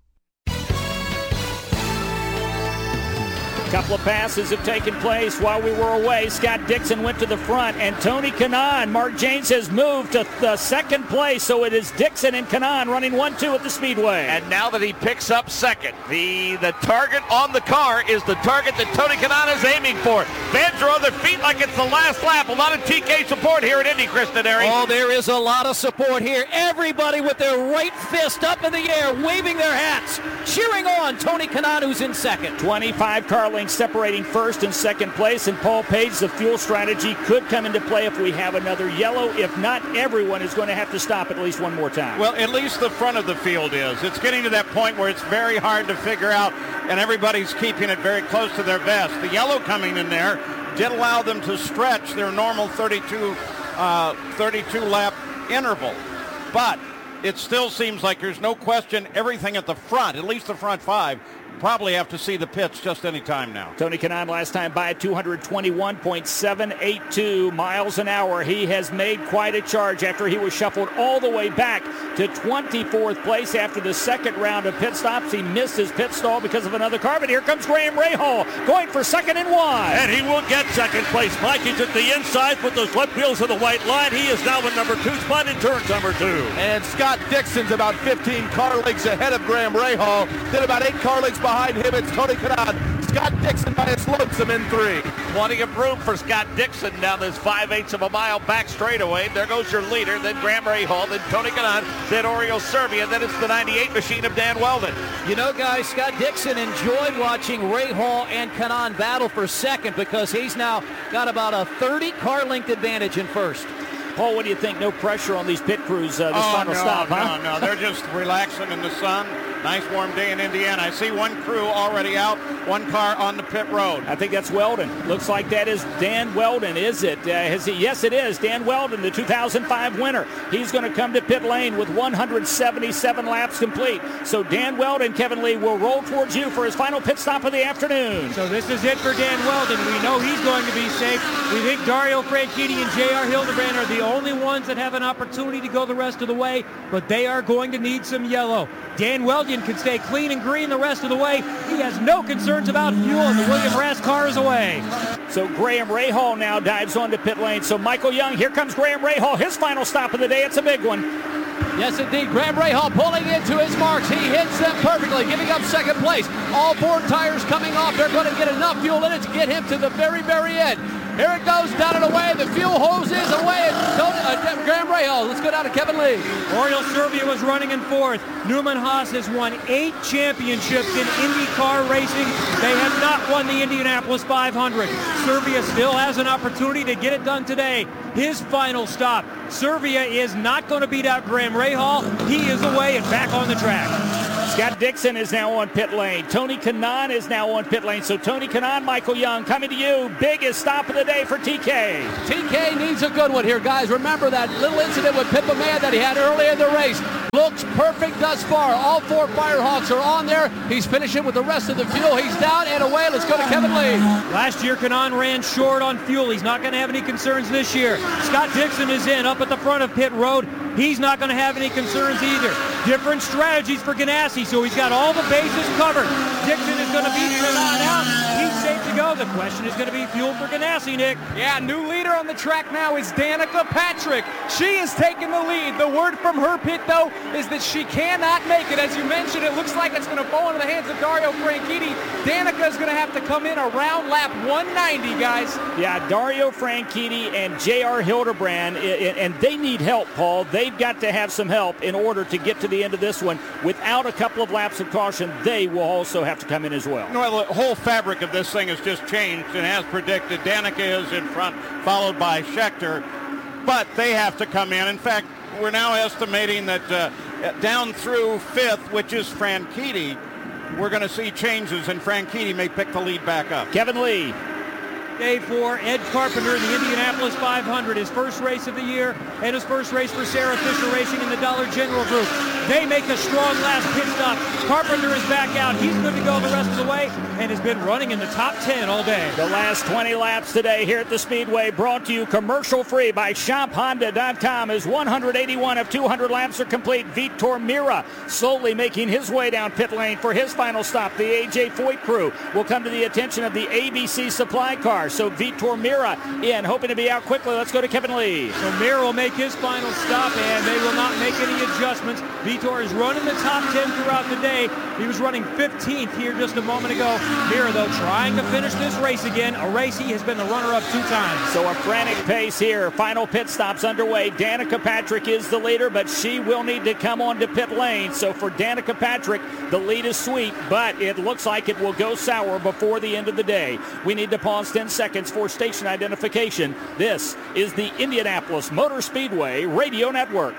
A couple of passes have taken place while we were away. Scott Dixon went to the front, and Tony Kanaan, Mark James, has moved to the second place, so it is Dixon and Kanaan running one two at the Speedway. And now that he picks up second, the, the target on the car is the target that Tony Kanaan is aiming for. Fans are on their feet like it's the last lap. A lot of T K support here at Indy, Chris Denari. Oh, there is a lot of support here. Everybody with their right fist up in the air, waving their hats, cheering on Tony Kanaan, who's in second. twenty-five car lengths separating first and second place, and Paul Page, the fuel strategy could come into play if we have another yellow. If not, everyone is going to have to stop at least one more time. Well, at least the front of the field is. It's getting to that point where it's very hard to figure out, and everybody's keeping it very close to their vest. The yellow coming in there did allow them to stretch their normal thirty-two, uh, thirty-two lap interval, but it still seems like there's no question everything at the front, at least the front five, probably have to see the pits just any time now. Tony Kanaan last time by two twenty-one point seven eight two miles an hour. He has made quite a charge after he was shuffled all the way back to twenty-fourth place after the second round of pit stops. He missed his pit stall because of another car, but here comes Graham Rahal going for second and one. And he will get second place. Mike, he's at the inside with those left wheels of the white line. He is now in number two spot in turn number two. And Scott Dixon's about fifteen car lengths ahead of Graham Rahal. Then about eight car lengths behind him, it's Tony Kanaan. Scott Dixon by his lonesome in three. Plenty of room for Scott Dixon down this five-eighths of a mile back straightaway. There goes your leader, then Graham Rahal, then Tony Kanaan, then Oriole Servia, then it's the ninety-eight machine of Dan Weldon. You know, guys, Scott Dixon enjoyed watching Rahal and Kanaan battle for second because he's now got about a thirty car length advantage in first. Paul, what do you think? No pressure on these pit crews uh, this oh, final no, stop, huh? No, no, they're just relaxing in the sun. Nice warm day in Indiana. I see one crew already out, one car on the pit road. I think that's Weldon. Looks like that is Dan Weldon, is it? Uh, has he? Yes, it is. Dan Weldon, the two thousand five winner. He's going to come to pit lane with one hundred seventy-seven laps complete. So Dan Weldon, Kevin Lee, will roll towards you for his final pit stop of the afternoon. So this is it for Dan Weldon. We know he's going to be safe. We think Dario Franchitti and J R Hildebrand are the only ones that have an opportunity to go the rest of the way, but they are going to need some yellow. Dan Weldon champion can stay clean and green the rest of the way. He has no concerns about fuel, and the William Rast car is away. So Graham Rahal now dives onto pit lane. So Michael Young, here comes Graham Rahal, his final stop of the day. It's a big one. Yes, indeed. Graham Rahal pulling into his marks. He hits them perfectly, giving up second place. All four tires coming off. They're going to get enough fuel in it to get him to the very, very end. Here it goes, down and away. The fuel hose is away. And uh, Graham Rahal. Let's go down to Kevin Lee. Oriol Servia was running in fourth. Newman Haas has won eight championships in IndyCar racing. They have not won the Indianapolis five hundred. Servia still has an opportunity to get it done today. His final stop. Servia is not going to beat out Graham Rahal. He is away and back on the track. Scott Dixon is now on pit lane. Tony Kanaan is now on pit lane. So Tony Kanaan, Michael Young, coming to you. Biggest stop of the day for T K. T K needs a good one here, guys. Remember that little incident with Pippa Mann that he had earlier in the race. Looks perfect thus far. All four Firehawks are on there. He's finishing with the rest of the fuel. He's down and away. Let's go to Kevin Lee. Last year, Kanaan ran short on fuel. He's not going to have any concerns this year. Scott Dixon is in up at the front of pit road. He's not going to have any concerns either. Different strategies for Ganassi, so he's got all the bases covered. Dixon is going to beat Kanaan out. He's safe to go. The question is going to be fuel for Ganassi, Nick. Yeah, new leader on the track now is Danica Patrick. She is taking the lead. The word from her pit, though, is that she cannot make it. As you mentioned, it looks like it's going to fall into the hands of Dario Franchitti. Danica is going to have to come in around lap one ninety, guys. Yeah, Dario Franchitti and J R Hildebrand, and they need help, Paul. They've got to have some help in order to get to the end of this one. Without a couple of laps of caution, they will also have to come in as well. Well, the whole fabric of this thing has just changed, and as predicted, Danica is in front, followed by Scheckter. But they have to come in. In fact, we're now estimating that uh, down through fifth, which is Franchitti, we're going to see changes, and Franchitti may pick the lead back up. Kevin Lee. Day for Ed Carpenter in the Indianapolis five hundred, his first race of the year, and his first race for Sarah Fisher Racing in the Dollar General Group. They make a strong last pit stop. Carpenter is back out. He's good to go the rest of the way and has been running in the top ten all day. The last twenty laps today here at the Speedway, brought to you commercial-free by Shop Honda dot com, as one hundred eighty-one of two hundred laps are complete. Vitor Mira slowly making his way down pit lane for his final stop. The A J Foyt crew will come to the attention of the A B C supply car. So Vitor Mira in, hoping to be out quickly. Let's go to Kevin Lee. So Mira will make his final stop, and they will not make any adjustments. Vitor is running the top ten throughout the day. He was running fifteenth here just a moment ago. Mira, though, trying to finish this race again, a race he has been the runner-up two times. So a frantic pace here. Final pit stops underway. Danica Patrick is the leader, but she will need to come on to pit lane. So for Danica Patrick, the lead is sweet, but it looks like it will go sour before the end of the day. We need to pause ten seconds for station identification. This is the Indianapolis Motor Speedway Radio Network.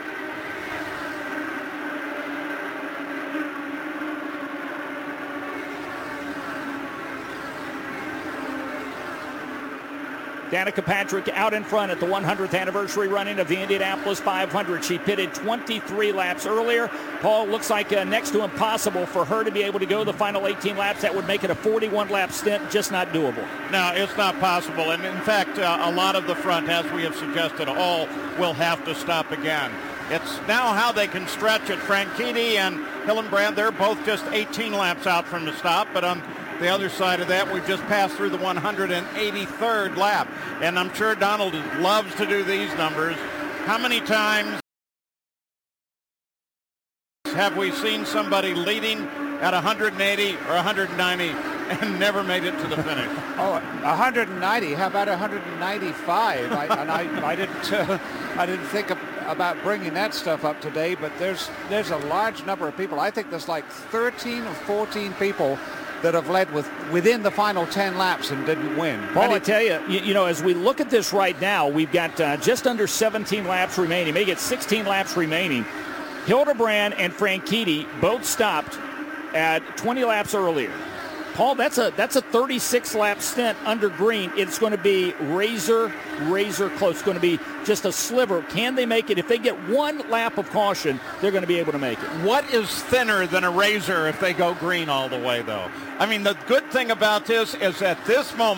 Danica Patrick out in front at the one hundredth anniversary running of the Indianapolis five hundred. She pitted twenty-three laps earlier. Paul, looks like uh, next to impossible for her to be able to go the final eighteen laps. That would make it a forty-one lap stint, just not doable. No, it's not possible. And in fact, uh, a lot of the front, as we have suggested, all will have to stop again. It's now how they can stretch it. Franchitti and Hillenbrand, they're both just eighteen laps out from the stop, but on the other side of that, we've just passed through the one hundred eighty-third lap. And I'm sure Donald loves to do these numbers. How many times have we seen somebody leading at one hundred eighty or one hundred ninety and never made it to the finish? Oh, one hundred ninety. How about one hundred ninety-five? I, and I, I didn't, uh, I didn't think of, about bringing that stuff up today. But there's there's a large number of people. I think there's like thirteen or fourteen people that have led with within the final ten laps and didn't win. Paul, I tell you, you, you know, as we look at this right now, we've got uh, just under seventeen laps remaining. Maybe it's sixteen laps remaining. Hildebrand and Franchitti both stopped at twenty laps earlier. Paul, that's a that's a thirty-six lap stint under green. It's going to be razor, razor close. It's going to be just a sliver. Can they make it? If they get one lap of caution, they're going to be able to make it. What is thinner than a razor if they go green all the way, though? I mean, the good thing about this is at this moment,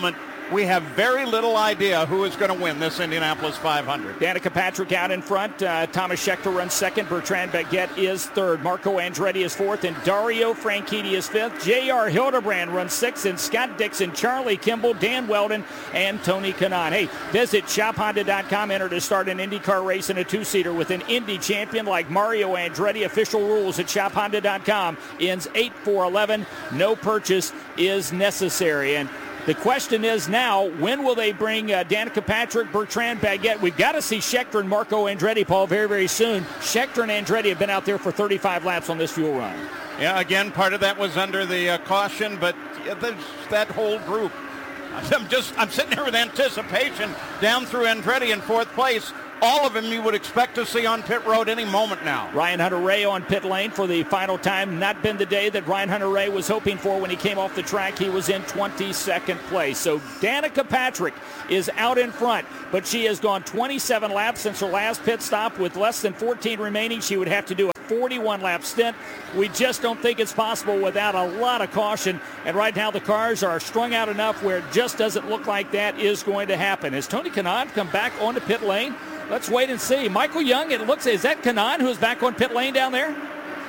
we have very little idea who is going to win this Indianapolis five hundred. Danica Patrick out in front. Uh, Thomas Scheckter runs second. Bertrand Baguette is third. Marco Andretti is fourth. And Dario Franchitti is fifth. J R Hildebrand runs sixth. And Scott Dixon, Charlie Kimball, Dan Weldon, and Tony Kanaan. Hey, visit shop honda dot com. Enter to start an IndyCar race in a two-seater with an Indy champion like Mario Andretti. Official rules at shop honda dot com. Ends eight four eleven. No purchase is necessary. And the question is now, when will they bring uh, Danica Patrick, Bertrand Baguette? We've got to see Scheckter and Marco Andretti, Paul, very, very soon. Scheckter and Andretti have been out there for thirty-five laps on this fuel run. Yeah, again, part of that was under the uh, caution, but yeah, there's that whole group. I'm just, I'm sitting here with anticipation down through Andretti in fourth place. All of them you would expect to see on pit road any moment now. Ryan Hunter-Reay on pit lane for the final time. Not been the day that Ryan Hunter-Reay was hoping for when he came off the track. He was in twenty-second place. So Danica Patrick is out in front, but she has gone twenty-seven laps since her last pit stop. With less than fourteen remaining, she would have to do a forty-one lap stint. We just don't think it's possible without a lot of caution. And right now the cars are strung out enough where it just doesn't look like that is going to happen. Has Tony Kanaan come back onto pit lane? Let's wait and see. Michael Young, it looks, is that Kanaan who's back on pit lane down there?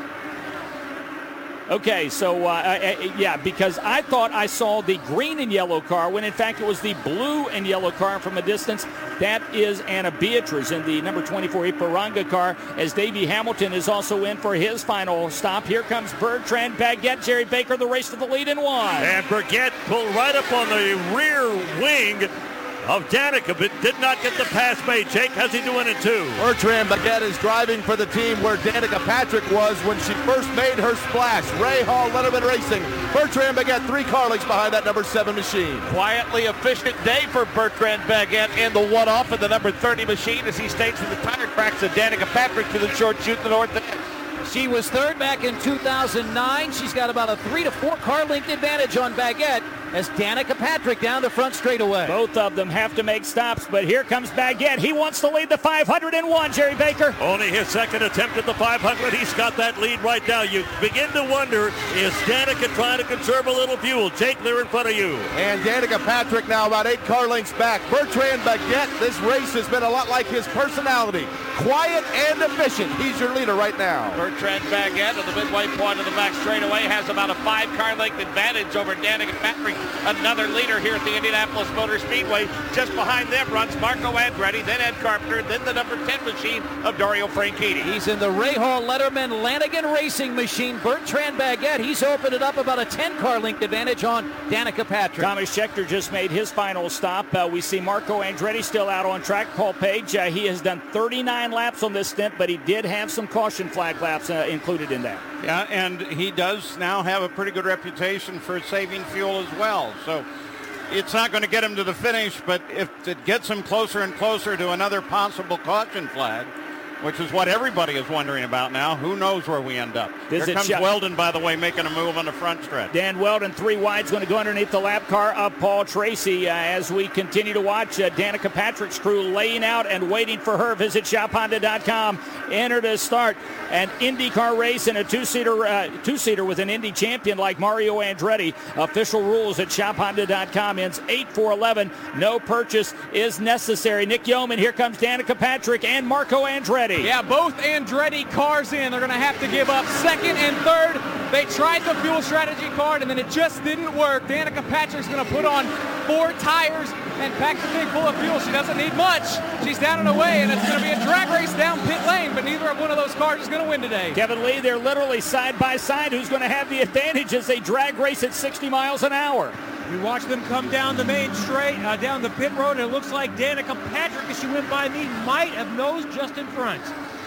Okay, so, uh, uh, yeah, because I thought I saw the green and yellow car when, in fact, it was the blue and yellow car from a distance. That is Anna Beatriz in the number twenty-four Ipiranga car, as Davey Hamilton is also in for his final stop. Here comes Bertrand Baguette. Jerry Baker, the race to the lead in one. And Baguette pulled right up on the rear wing of Danica, but did not get the pass made. Jake, how's he doing in two? Bertrand Baguette is driving for the team where Danica Patrick was when she first made her splash. Ray Hall, Letterman Racing. Bertrand Baguette, three car lengths behind that number seven machine. Quietly efficient day for Bertrand Baguette in the one-off of the number thirty machine as he stays from the tire cracks of Danica Patrick to the short chute to the north end. She was third back in two thousand nine. She's got about a three to four car length advantage on Baguette as Danica Patrick down the front straightaway. Both of them have to make stops, but here comes Baguette. He wants to lead the five hundred one, Jerry Baker. Only his second attempt at the five hundred. He's got that lead right now. You begin to wonder, is Danica trying to conserve a little fuel? Jake, they're in front of you. And Danica Patrick now about eight car lengths back. Bertrand Baguette, this race has been a lot like his personality. Quiet and efficient. He's your leader right now. Bertrand Baguette at the midway point of the back straightaway has about a five car length advantage over Danica Patrick. Another leader here at the Indianapolis Motor Speedway. Just behind them runs Marco Andretti, then Ed Carpenter, then the number ten machine of Dario Franchitti. He's in the Ray Hall Letterman Lanigan Racing machine. Bertrand Baguette, he's opened it up about a ten car length advantage on Danica Patrick. Thomas Scheckter just made his final stop. Uh, we see Marco Andretti still out on track. Paul Page, uh, he has done thirty-nine laps on this stint, but he did have some caution flag laps uh, included in that. Yeah, and he does now have a pretty good reputation for saving fuel as well. So it's not going to get him to the finish, but if it gets him closer and closer to another possible caution flag, which is what everybody is wondering about now, who knows where we end up. This Here comes shot. Weldon, by the way, making a move on the front stretch. Dan Weldon, three wide, is going to go underneath the lap car of Paul Tracy uh, as we continue to watch uh, Danica Patrick's crew laying out and waiting for her. Visit shop honda dot com. Enter to start an IndyCar race in a two-seater uh, two-seater with an Indy champion like Mario Andretti. Official rules at shop honda dot com. Ends eight four eleven. No purchase is necessary. Nick Yeoman, here comes Danica Patrick and Marco Andretti. Yeah, both Andretti cars in. They're going to have to give up second and third. They tried the fuel strategy card, and then it just didn't work. Danica Patrick's going to put on four tires and pack the thing full of fuel. She doesn't need much. She's down and away, and it's going to be a drag race down pit lane, but neither of one of those cars is going to win today. Kevin Lee, they're literally side by side. Who's going to have the advantage as they drag race at sixty miles an hour? We watch them come down the main straight, uh, down the pit road, and it looks like Danica Patrick, as she went by me, might have nosed just in front.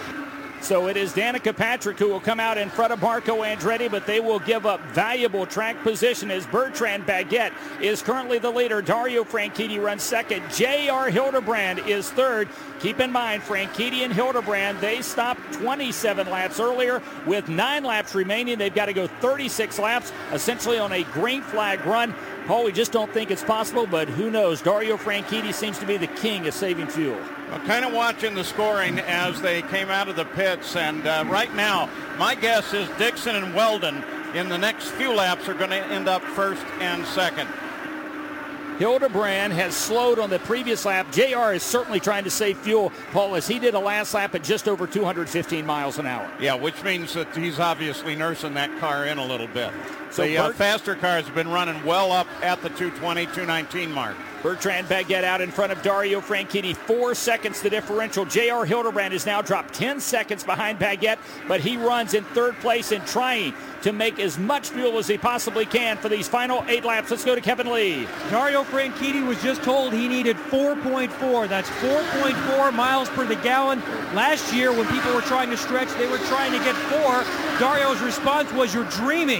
So it is Danica Patrick who will come out in front of Marco Andretti, but they will give up valuable track position as Bertrand Baguette is currently the leader. Dario Franchitti runs second. J R Hildebrand is third. Keep in mind, Franchitti and Hildebrand, they stopped twenty-seven laps earlier. With nine laps remaining, they've got to go thirty-six laps, essentially on a green flag run. Paul, we just don't think it's possible, but who knows? Dario Franchitti seems to be the king of saving fuel. Well, kind of watching the scoring as they came out of the pits, and uh, right now, my guess is Dixon and Weldon in the next few laps are going to end up first and second. Hildebrand has slowed on the previous lap. J R is certainly trying to save fuel, Paul, as he did a last lap at just over two hundred fifteen miles an hour. Yeah, which means that he's obviously nursing that car in a little bit. So the uh, Bert- faster cars have been running well up at the two twenty, two nineteen mark. Bertrand Baguette out in front of Dario Franchitti. Four seconds the differential. J R Hildebrand has now dropped ten seconds behind Baguette, but he runs in third place and trying to make as much fuel as he possibly can for these final eight laps. Let's go to Kevin Lee. Dario Franchitti was just told he needed four point four. That's four point four miles per the gallon. Last year when people were trying to stretch, they were trying to get four. Dario's response was, "You're dreaming."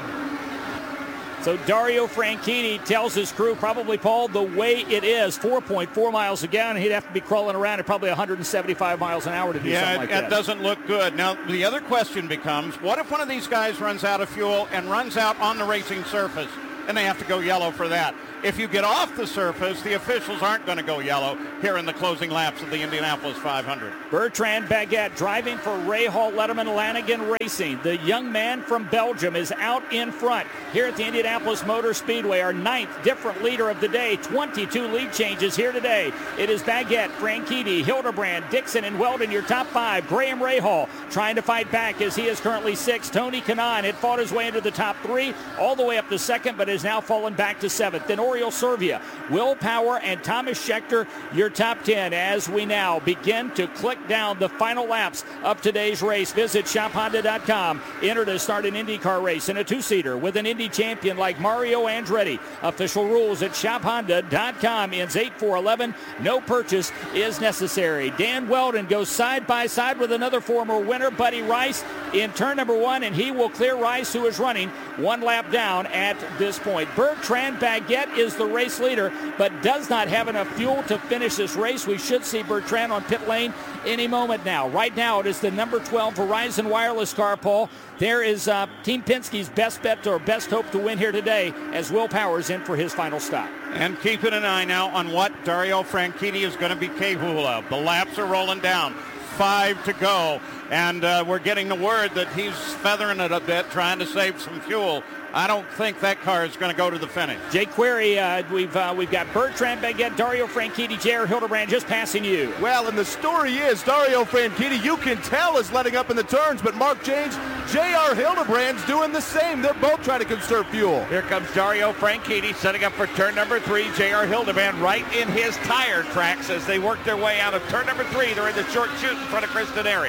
So Dario Franchitti tells his crew, probably, Paul, the way it is, four point four miles a gallon. He'd have to be crawling around at probably one hundred seventy-five miles an hour to do yeah, something like that. that. Yeah, it doesn't look good. Now, the other question becomes, what if one of these guys runs out of fuel and runs out on the racing surface, and they have to go yellow for that? If you get off the surface, the officials aren't going to go yellow here in the closing laps of the Indianapolis five hundred. Bertrand Baguette driving for Ray Hall Letterman Lanigan Racing. The young man from Belgium is out in front here at the Indianapolis Motor Speedway. Our ninth different leader of the day. twenty-two lead changes here today. It is Baguette, Franchitti, Hildebrand, Dixon, and Weldon, your top five. Graham Rahal trying to fight back as he is currently sixth. Tony Kanaan had fought his way into the top three, all the way up to second, but has now fallen back to seventh. Then Oriol Servia, Will Power, and Thomas Schechter, your top ten, as we now begin to click down the final laps of today's race. Visit shop honda dot com. Enter to start an IndyCar race in a two-seater with an Indy champion like Mario Andretti. Official rules at shop honda dot com. Ends eight four eleven. No purchase is necessary. Dan Weldon goes side by side with another former winner, Buddy Rice, in turn number one, and he will clear Rice, who is running one lap down at this point. Bertrand Baguette is the race leader, but does not have enough fuel to finish this race. We should see Bertrand on pit lane any moment now. Right now, it is the number twelve Verizon Wireless car, Paul. There is uh, Team Penske's best bet or best hope to win here today, as Will Power's in for his final stop. And keeping an eye now on what Dario Franchitti is going to be capable of. The laps are rolling down. Five to go, and uh, we're getting the word that he's feathering it a bit, trying to save some fuel. I don't think that car is going to go to the finish. Jake Query, uh, we've uh, we've got Bertrand Baguette, Dario Franchitti, J R Hildebrand just passing you. Well, and the story is Dario Franchitti, you can tell, is letting up in the turns, but Mark James, J R Hildebrand's doing the same. They're both trying to conserve fuel. Here comes Dario Franchitti setting up for turn number three. J R Hildebrand right in his tire tracks as they work their way out of turn number three. They're in the short chute in front of Chris Denari.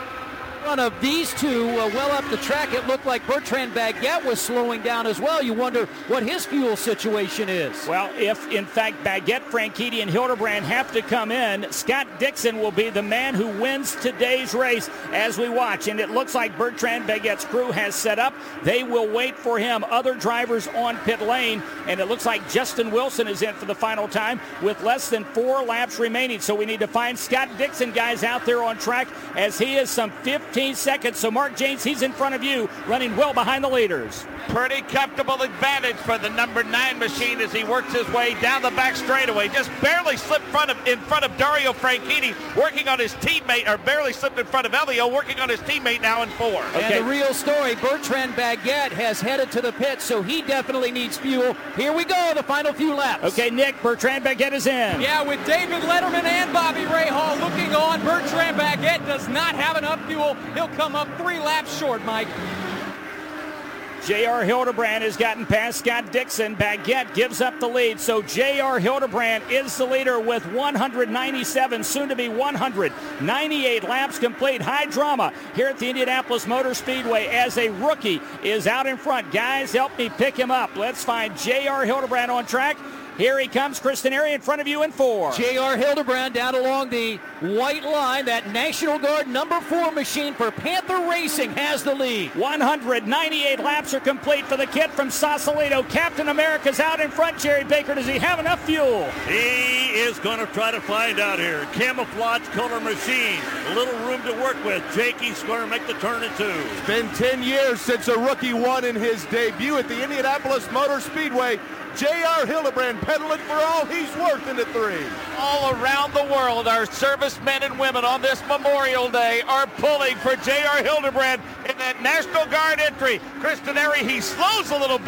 One of these two uh, well up the track. It looked like Bertrand Baguette was slowing down as well. You wonder what his fuel situation is. Well, if in fact Baguette, Franchitti, and Hildebrand have to come in, Scott Dixon will be the man who wins today's race as we watch. And it looks like Bertrand Baguette's crew has set up. They will wait for him. Other drivers on pit lane. And it looks like Justin Wilson is in for the final time with less than four laps remaining. So we need to find Scott Dixon, guys, out there on track, as he is some fifteen seconds. So Mark James, he's in front of you, running well behind the leaders. Pretty comfortable advantage for the number nine machine as he works his way down the back straightaway. Just barely slipped front of, in front of Dario Franchitti, working on his teammate, or barely slipped in front of Elio, working on his teammate now in four. Okay. And the real story, Bertrand Baguette has headed to the pit, so he definitely needs fuel. Here we go, the final few laps. Okay, Nick, Bertrand Baguette is in. Yeah, with David Letterman and Bobby Rahal looking on, Bertrand Baguette does not have enough fuel. He'll come up three laps short, Mike. J R Hildebrand has gotten past Scott Dixon. Baguette gives up the lead. So J R Hildebrand is the leader with one hundred ninety-seven, soon to be one hundred ninety-eight laps complete. High drama here at the Indianapolis Motor Speedway as a rookie is out in front. Guys, help me pick him up. Let's find J R Hildebrand on track. Here he comes, Chris Denari in front of you in four. J R Hildebrand down along the white line. That National Guard number four machine for Panther Racing has the lead. one hundred ninety-eight laps are complete for the kid from Sausalito. Captain America's out in front. Jerry Baker, does he have enough fuel? He is going to try to find out here. Camouflage color machine. A little room to work with. Jakey's going to make the turn in two. It's been ten years since a rookie won in his debut at the Indianapolis Motor Speedway. J R Hildebrand pedaling for all he's worth into three. All around the world, our servicemen and women on this Memorial Day are pulling for J R Hildebrand in that National Guard entry. Chris Denari, he slows a little bit,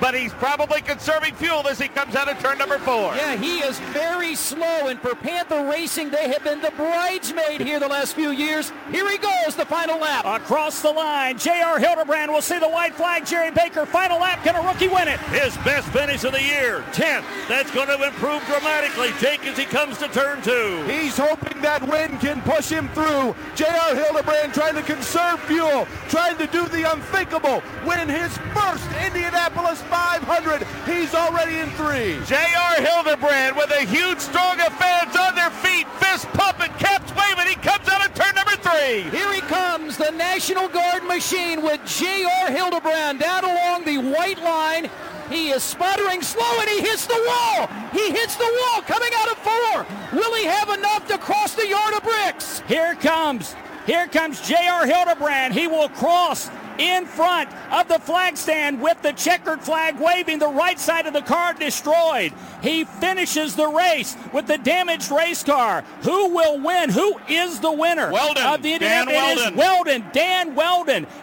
but he's probably conserving fuel as he comes out of turn number four. Yeah, he is very slow, and for Panther Racing, they have been the bridesmaid here the last few years. Here he goes, the final lap. Across the line, J R. Hildebrand will see the white flag. Jerry Baker, final lap. Can a rookie win it? His best finish of the year, tenth. That's going to improve dramatically, Jake, as he comes to turn two. He's hoping that wind can push him through. J R. Hildebrand trying to conserve fuel, trying to do the unthinkable, win his first Indianapolis five hundred. He's already in three. J R. Hildebrand with a huge strong of fans on their feet, fist pumping, caps waving. He comes out of turn number three. Here he comes, the National Guard machine with J R. Hildebrand down along the white line. He is sputtering slow, and he hits the wall. He hits the wall coming out of four. Will he have enough to cross the yard of bricks? Here comes, here comes J R. Hildebrand. He will cross in front of the flag stand with the checkered flag waving, the right side of the car destroyed. He finishes the race with the damaged race car. Who will win? Who is the winner Weldon. of the Dan Indianapolis? It is Weldon. Weldon, Dan Weldon.